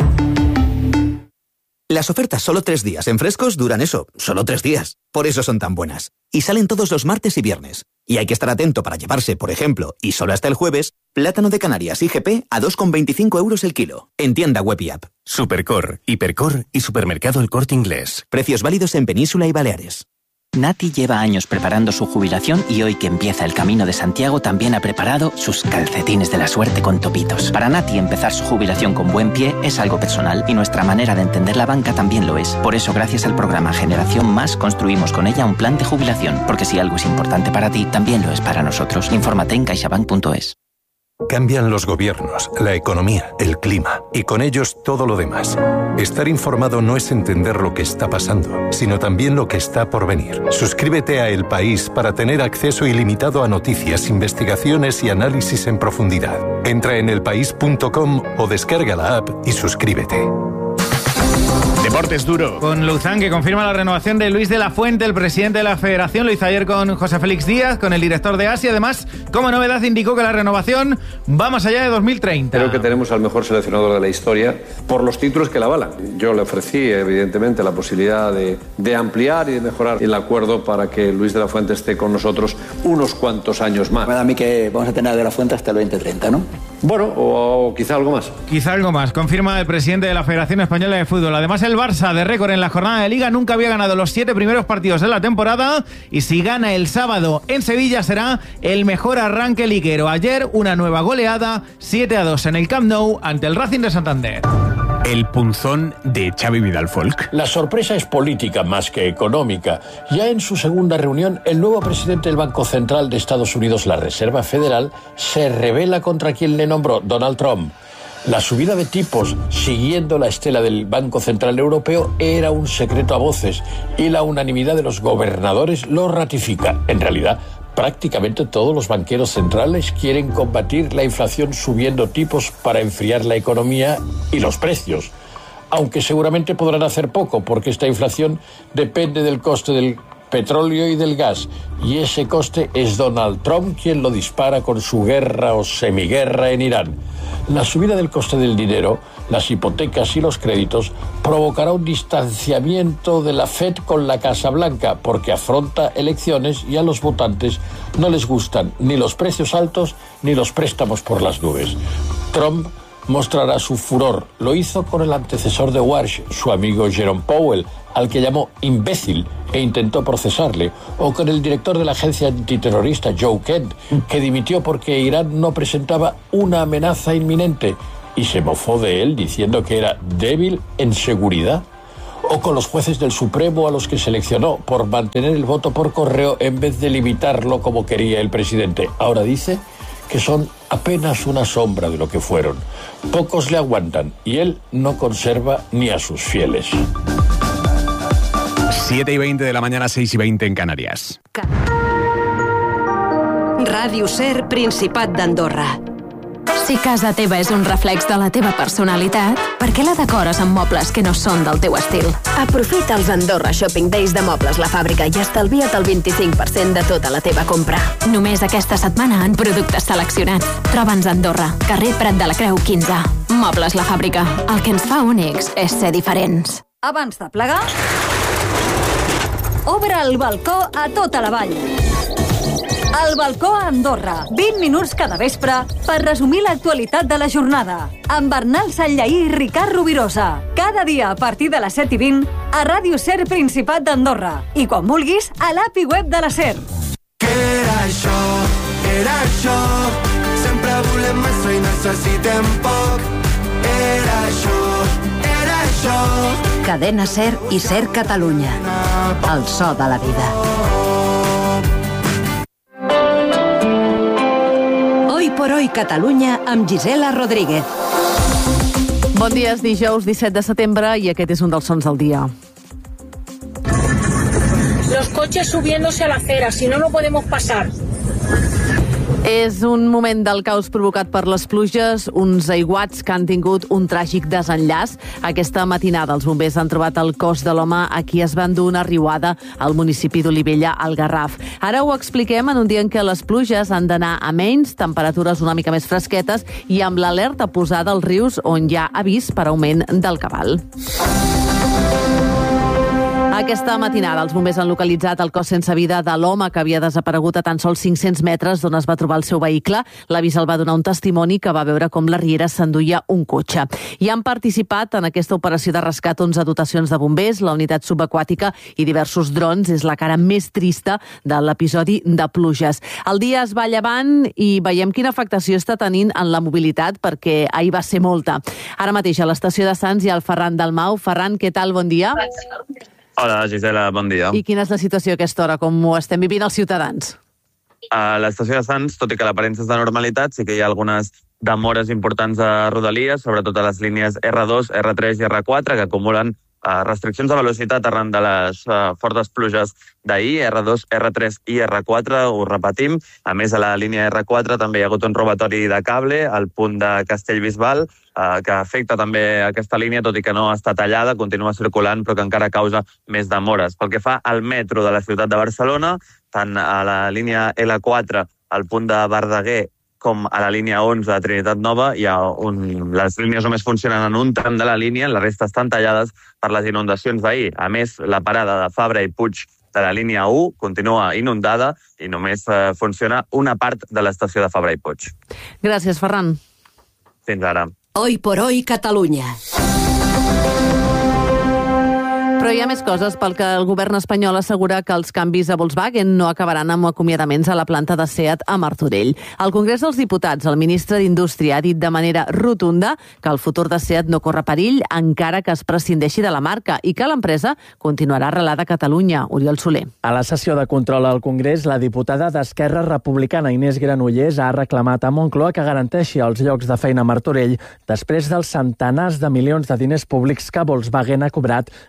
Las ofertas solo tres días en Frescos duran eso, solo tres días. Por eso son tan buenas. Y salen todos los martes y viernes. Y hay que estar atento para llevarse, por ejemplo, y solo hasta el jueves, plátano de Canarias I G P a dos con veinticinco euros el kilo. En tienda web y app. Supercor, Hipercor y Supermercado El Corte Inglés. Precios válidos en Península y Baleares. Nati lleva años preparando su jubilación y hoy que empieza el Camino de Santiago también ha preparado sus calcetines de la suerte con topitos. Para Nati empezar su jubilación con buen pie es algo personal y nuestra manera de entender la banca también lo es. Por eso, gracias al programa Generación Más, construimos con ella un plan de jubilación, porque si algo es importante para ti, también lo es para nosotros. Infórmate en caixabank punto es. Cambian los gobiernos, la economía, el clima y con ellos todo lo demás. Estar informado no es entender lo que está pasando, sino también lo que está por venir. Suscríbete a El País para tener acceso ilimitado a noticias, investigaciones y análisis en profundidad. Entra en elpaís punto com o descarga la app y suscríbete. Deportes duro. Con Luzán, que confirma la renovación de Luis de la Fuente, el presidente de la Federación. Lo hizo ayer con José Félix Díaz, con el director de Asia. Además, como novedad, indicó que la renovación va más allá de dos mil treinta. Creo que tenemos al mejor seleccionador de la historia por los títulos que la avalan. Yo le ofrecí, evidentemente, la posibilidad de, de ampliar y de mejorar el acuerdo para que Luis de la Fuente esté con nosotros unos cuantos años más. Me da a mí que vamos a tener a de la Fuente hasta el veinte treinta, ¿no? Bueno, o, o quizá algo más. Quizá algo más, confirma el presidente de la Federación Española de Fútbol. Además, el Barça, de récord en la jornada de Liga, nunca había ganado los siete primeros partidos de la temporada y si gana el sábado en Sevilla será el mejor arranque liguero. Ayer una nueva goleada, siete a dos en el Camp Nou ante el Racing de Santander. El punzón de Xavi Vidal Folk. La sorpresa es política más que económica. Ya en su segunda reunión, el nuevo presidente del Banco Central de Estados Unidos, la Reserva Federal, se rebela contra quien le nombró, Donald Trump. La subida de tipos, siguiendo la estela del Banco Central Europeo, era un secreto a voces y la unanimidad de los gobernadores lo ratifica. En realidad, Prácticamente todos los banqueros centrales quieren combatir la inflación subiendo tipos para enfriar la economía y los precios, aunque seguramente podrán hacer poco porque esta inflación depende del coste del petróleo y del gas, y ese coste es Donald Trump quien lo dispara con su guerra o semiguerra en Irán. La subida del coste del dinero, las hipotecas y los créditos provocará un distanciamiento de la Fed con la Casa Blanca porque afronta elecciones y a los votantes no les gustan ni los precios altos ni los préstamos por las nubes. Trump mostrará su furor. Lo hizo con el antecesor de Walsh, su amigo Jerome Powell, al que llamó imbécil e intentó procesarle, o con el director de la agencia antiterrorista Joe Kent, que dimitió porque Irán no presentaba una amenaza inminente y se mofó de él diciendo que era débil en seguridad, o con los jueces del Supremo a los que seleccionó por mantener el voto por correo en vez de limitarlo como quería el presidente. Ahora dice que son apenas una sombra de lo que fueron. Pocos le aguantan y él no conserva ni a sus fieles. siete y veinte de la mañana, seis y veinte en Canarias. Ràdio Ser, Principat d'Andorra. Si casa teva és un reflex de la teva personalitat, per què la decores amb mobles que no són del teu estil? Aprofita els Andorra Shopping Days de Mobles La Fàbrica i estalvia't el vint-i-cinc per cent de tota la teva compra. Només aquesta setmana en productes seleccionats. Troba'ns a Andorra, carrer Prat de la Creu quinze. Mobles La Fàbrica. El que ens fa únics és ser diferents. Abans de plegar, obre el balcó a tota la vall. El balcó a Andorra. vint minuts cada vespre per resumir l'actualitat de la jornada. Amb Bernal Sallaí i Ricard Rovirosa. Cada dia a partir de les set i vint a Ràdio Ser Principat d'Andorra. I quan vulguis, a l'app i web de la Ser. Què era això? Era això. Sempre volem massa i necessitem poc. Era això. Era això. Cadena Ser i Ser Catalunya. El so de la vida. Hoy por hoy Catalunya amb Gisela Rodríguez. Bon dia, és dijous disset de setembre i aquest és un dels sons del dia. Los coches subiéndose a la acera, si no, no podemos pasar. És un moment del caos provocat per les pluges, uns aiguats que han tingut un tràgic desenllaç. Aquesta matinada els bombers han trobat el cos de l'home a qui es va endur una riuada al municipi d'Olivella, al Garraf. Ara ho expliquem en un dia en què les pluges han d'anar a menys, temperatures una mica més fresquetes i amb l'alerta posada als rius on hi ha avís per augment del cabal. Aquesta matinada els bombers han localitzat el cos sense vida de l'home que havia desaparegut a tan sols cinc-cents metres d'on es va trobar el seu vehicle. L'avís el va donar un testimoni que va veure com la riera s'enduia un cotxe. I han participat en aquesta operació de rescat onze dotacions de bombers, la unitat subaquàtica i diversos drons. És la cara més trista de l'episodi de pluges. El dia es va llevant i veiem quina afectació està tenint en la mobilitat perquè ahir va ser molta. Ara mateix a l'estació de Sants hi ha el Ferran Dalmau. Ferran, què tal? Bon dia. Hola, Gisela, bon dia. I quina és la situació a aquesta hora, com ho estem vivint els ciutadans? A l'estació de Sants, tot i que l'aparença és de normalitat, sí que hi ha algunes demores importants a Rodalies, sobretot a les línies erre dos, erre tres i erre quatre, que acumulen uh, restriccions de velocitat arran de les uh, fortes pluges d'ahir, erre dos, erre tres i erre quatre, ho repetim. A més, a la línia erre quatre també hi ha hagut un robatori de cable al punt de Castellbisbal, eh, que afecta també aquesta línia, tot i que no està tallada, continua circulant, però que encara causa més demores. Pel que fa al metro de la ciutat de Barcelona, tant a la línia ele quatre, al punt de Verdaguer, com a la línia onze de Trinitat Nova, hi ha un... les línies només funcionen en un tram de la línia, la resta estan tallades per les inundacions d'ahir. A més, la parada de Fabra i Puig de la línia u continua inundada i només eh, funciona una part de l'estació de Fabra i Puig. Gràcies, Ferran. Fins ara. Hoy por hoy Catalunya. Però hi ha més coses pel que el govern espanyol assegura que els canvis a Volkswagen no acabaran amb acomiadaments a la planta de SEAT a Martorell. Al Congrés dels Diputats, el ministre d'Indústria ha dit de manera rotunda que el futur de SEAT no corre perill encara que es prescindeixi de la marca i que l'empresa continuarà arrelada a Catalunya. Oriol Soler. A la sessió de control al Congrés, la diputada d'Esquerra Republicana Inés Granollers ha reclamat a Moncloa que garanteixi els llocs de feina a Martorell després dels centenars de milions de diners públics que Volkswagen ha cobrat en ajuda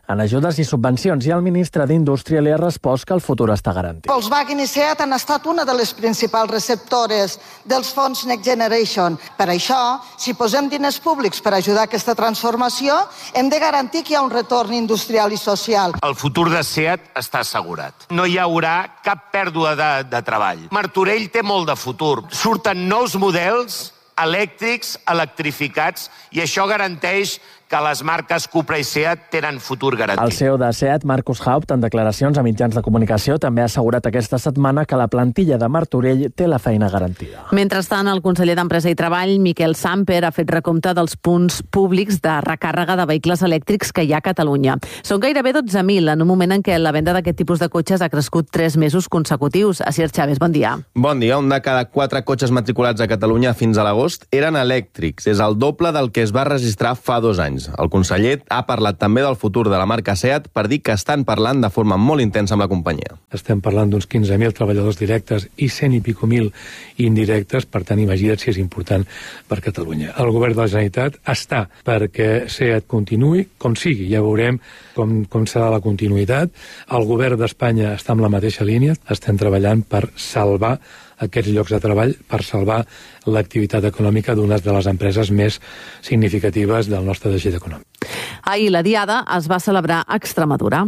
ajudes i subvencions, i el ministre d'Indústria li ha respost que el futur està garantit. Volkswagen i SEAT han estat una de les principals receptores dels fons Next Generation. Per això, si posem diners públics per ajudar aquesta transformació, hem de garantir que hi ha un retorn industrial i social. El futur de SEAT està assegurat. No hi haurà cap pèrdua de, de treball. Martorell té molt de futur. Surten nous models elèctrics, electrificats, i això garanteix que les marques Cupra i SEAT tenen futur garantit. El C E O de SEAT, Markus Haupt, en declaracions a mitjans de comunicació, també ha assegurat aquesta setmana que la plantilla de Martorell té la feina garantida. Mentrestant, el conseller d'Empresa i Treball, Miquel Samper, ha fet recompte dels punts públics de recàrrega de vehicles elèctrics que hi ha a Catalunya. Són gairebé dotze mil, en un moment en què la venda d'aquest tipus de cotxes ha crescut tres mesos consecutius. Asier Chávez, bon dia. Bon dia. Un de cada quatre cotxes matriculats a Catalunya fins a l'agost eren elèctrics. És el doble del que es va registrar fa dos anys. El conseller ha parlat també del futur de la marca SEAT per dir que estan parlant de forma molt intensa amb la companyia. Estem parlant d'uns quinze mil treballadors directes i cent i pico mil indirectes, per tant, imagina't si és important per Catalunya. El govern de la Generalitat està perquè SEAT continuï, com sigui, ja veurem com, com serà la continuïtat. El govern d'Espanya està en la mateixa línia, estem treballant per salvar aquests llocs de treball, per salvar l'activitat econòmica d'una de les empreses més significatives del nostre teixit econòmic. Ahir la Diada es va celebrar a Extremadura.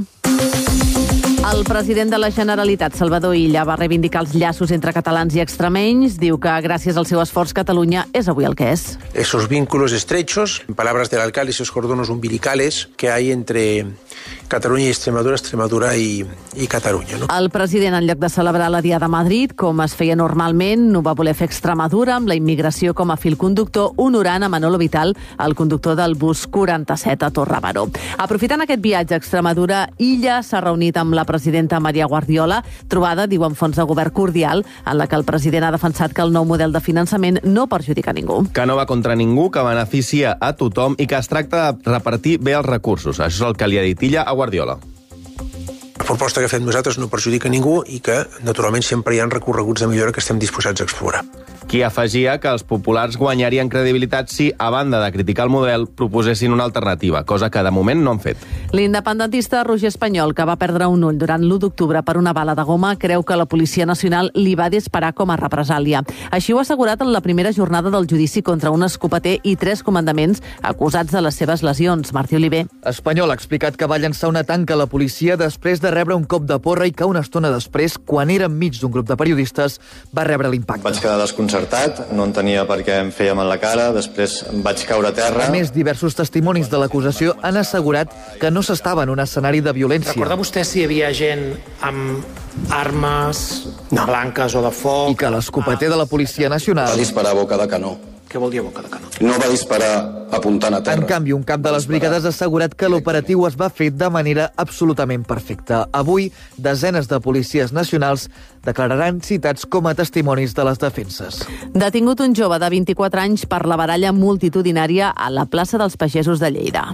El president de la Generalitat, Salvador Illa, va reivindicar els llaços entre catalans i extremenys. Diu que gràcies al seu esforç Catalunya és avui el que és. Esos vínculos estrechos, en palabras del alcalde, esos cordones umbilicales que hay entre Catalunya i Extremadura, Extremadura i, i Catalunya. No? El president, en lloc de celebrar la Diada a Madrid, com es feia normalment, no va voler fer Extremadura amb la immigració com a fil conductor, honorant a Manolo Vital, el conductor del bus quaranta-set a Torre-Baró. Aprofitant aquest viatge a Extremadura, Illa s'ha reunit amb la presidenta Maria Guardiola, trobada, diuen fonts de govern cordial, en la que el president ha defensat que el nou model de finançament no perjudica ningú. Que no va contra ningú, que beneficia a tothom i que es tracta de repartir bé els recursos. Això és el que li ha dit Illa a Guardiola. La proposta que fem nosaltres no perjudica ningú i que, naturalment, sempre hi ha recorreguts de millora que estem disposats a explorar. Qui afegia que els populars guanyarien credibilitat si, a banda de criticar el model, proposessin una alternativa, cosa que de moment no han fet. L'independentista Roger Espanyol, que va perdre un ull durant l'u d'octubre per una bala de goma, creu que la Policia Nacional li va disparar com a represàlia. Així ho ha assegurat en la primera jornada del judici contra un escopeter i tres comandaments acusats de les seves lesions. Martí Oliver. Espanyol ha explicat que va llançar una tanca a la policia després de rebre un cop de porra i que una estona després, quan era enmig d'un grup de periodistes, va rebre l'impacte. Vaig quedar desconcertat, no entenia per què em fèiem en la cara, després em vaig caure a terra. A més, diversos testimonis de l'acusació han assegurat que no s'estava en un escenari de violència. Recorda vostè si hi havia gent amb armes no. blanques o de foc? I que l'escopeter de la Policia Nacional... Va disparar a boca de canó. Què vol dir a boca de canó? No va disparar apuntant a terra. En canvi, un cap de les brigades ha assegurat que l'operatiu es va fer de manera absolutament perfecta. Avui, desenes de policies nacionals declararan citats com a testimonis de les defenses. Detingut un jove de vint-i-quatre anys per la baralla multitudinària a la plaça dels Pagesos de Lleida.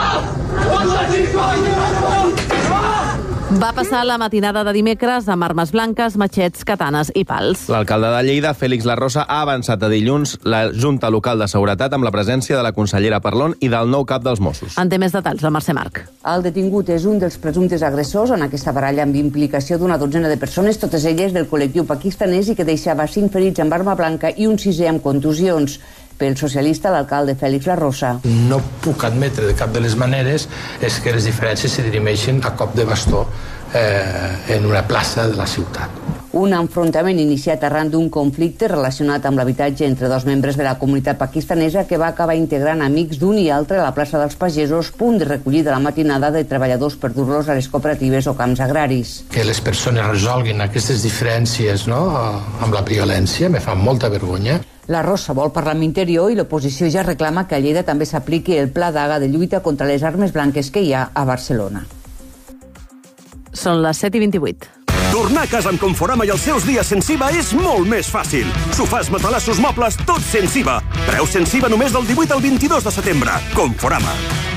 Va passar la matinada de dimecres amb armes blanques, matxets, katanes i pals. L'alcalde de Lleida, Félix Larrosa, ha avançat a dilluns la Junta Local de Seguretat amb la presència de la consellera Parlon i del nou cap dels Mossos. En té més detalls, la Mercè Marc. El detingut és un dels presumptes agressors en aquesta baralla amb implicació d'una dotzena de persones, totes elles del col·lectiu pakistanès, i que deixava cinc ferits amb arma blanca i un sisè amb contusions. Pel socialista, l'alcalde Félix Larrosa. No puc admetre de cap de les maneres és que les diferències se dirimeixin a cop de bastó eh, en una plaça de la ciutat. Un enfrontament iniciat arran d'un conflicte relacionat amb l'habitatge entre dos membres de la comunitat pakistanesa que va acabar integrant amics d'un i altre a la plaça dels Pagesos, punt de recollida la matinada de treballadors per dur-los a les cooperatives o camps agraris. Que les persones resolguin aquestes diferències, no?, amb la violència me fa molta vergonya. La Rosa vol parlar amb Interior i l'oposició ja reclama que a Lleida també s'apliqui el pla d'Haga de lluita contra les armes blanques que hi ha a Barcelona. Són les set i vint-i-vuit. Tornar a casa amb Conforama i els seus dies sense I V A és molt més fàcil. Sofàs, matalassos, mobles, tots sense I V A. Preu sense I V A només del divuit al vint-i-dos de setembre. Conforama.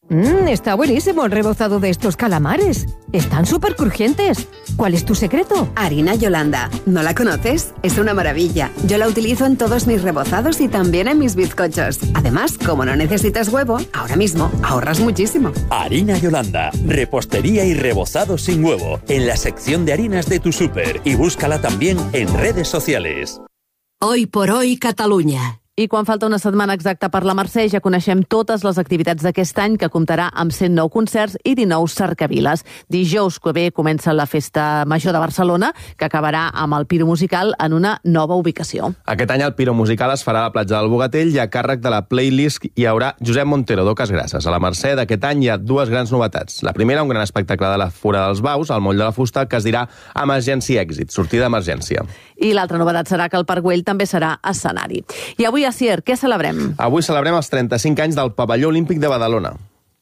Mmm, está buenísimo el rebozado de estos calamares. Están súper crujientes. ¿Cuál es tu secreto? Harina Yolanda. ¿No la conoces? Es una maravilla. Yo la utilizo en todos mis rebozados y también en mis bizcochos. Además, como no necesitas huevo, ahora mismo ahorras muchísimo. Harina Yolanda. Repostería y rebozado sin huevo. En la sección de harinas de tu súper. Y búscala también en redes sociales. Hoy por hoy, Catalunya. I quan falta una setmana exacta per la Mercè ja coneixem totes les activitats d'aquest any, que comptarà amb cent nou concerts i dinou cercaviles. Dijous que ve comença la Festa Major de Barcelona, que acabarà amb el Piro Musical en una nova ubicació. Aquest any el Piro Musical es farà a la platja del Bogatell i a càrrec de la Playlist hi haurà Josep Montero d'Oques Grasses. A la Mercè d'aquest any hi ha dues grans novetats. La primera, un gran espectacle de la Fura dels Baus, al Moll de la Fusta, que es dirà Emergency Exit, sortida d'emergència. I l'altra novetat serà que el Parc Güell també serà escenari. I avui, Asier, què celebrem? Avui celebrem els trenta-cinc anys del Pavelló Olímpic de Badalona.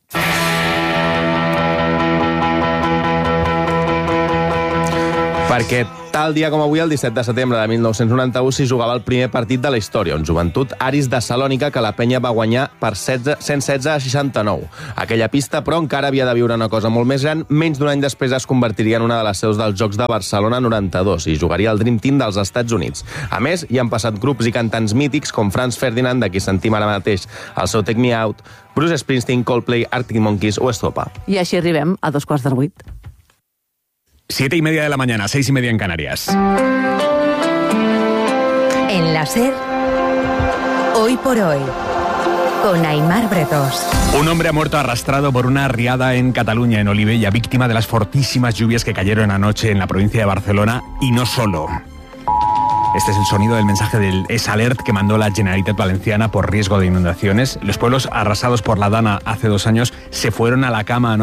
Perquè tal dia com avui, el disset de setembre de mil nou-cents noranta-u, s'hi jugava el primer partit de la història, on Joventut Aris de Salònica, que la penya va guanyar per cent setze a seixanta-nou. Aquella pista, però, encara havia de viure una cosa molt més gran. Menys d'un any després es convertiria en una de les seus dels Jocs de Barcelona noranta-dos i jugaria el Dream Team dels Estats Units. A més, hi han passat grups i cantants mítics com Franz Ferdinand, de qui sentim ara mateix el seu Take Me Out, Bruce Springsteen, Coldplay, Arctic Monkeys o Estopa. I així arribem a dos quarts de vuit. Siete y media de la mañana, seis y media en Canarias. En la SER, Hoy por Hoy, con Aimar Bretos. Un hombre ha muerto arrastrado por una riada en Cataluña, en Olivella, víctima de las fortísimas lluvias que cayeron anoche en la provincia de Barcelona, y no solo. Este es el sonido del mensaje del S Alert que mandó la Generalitat Valenciana por riesgo de inundaciones. Los pueblos arrasados por la Dana hace dos años se fueron a la cama anoche.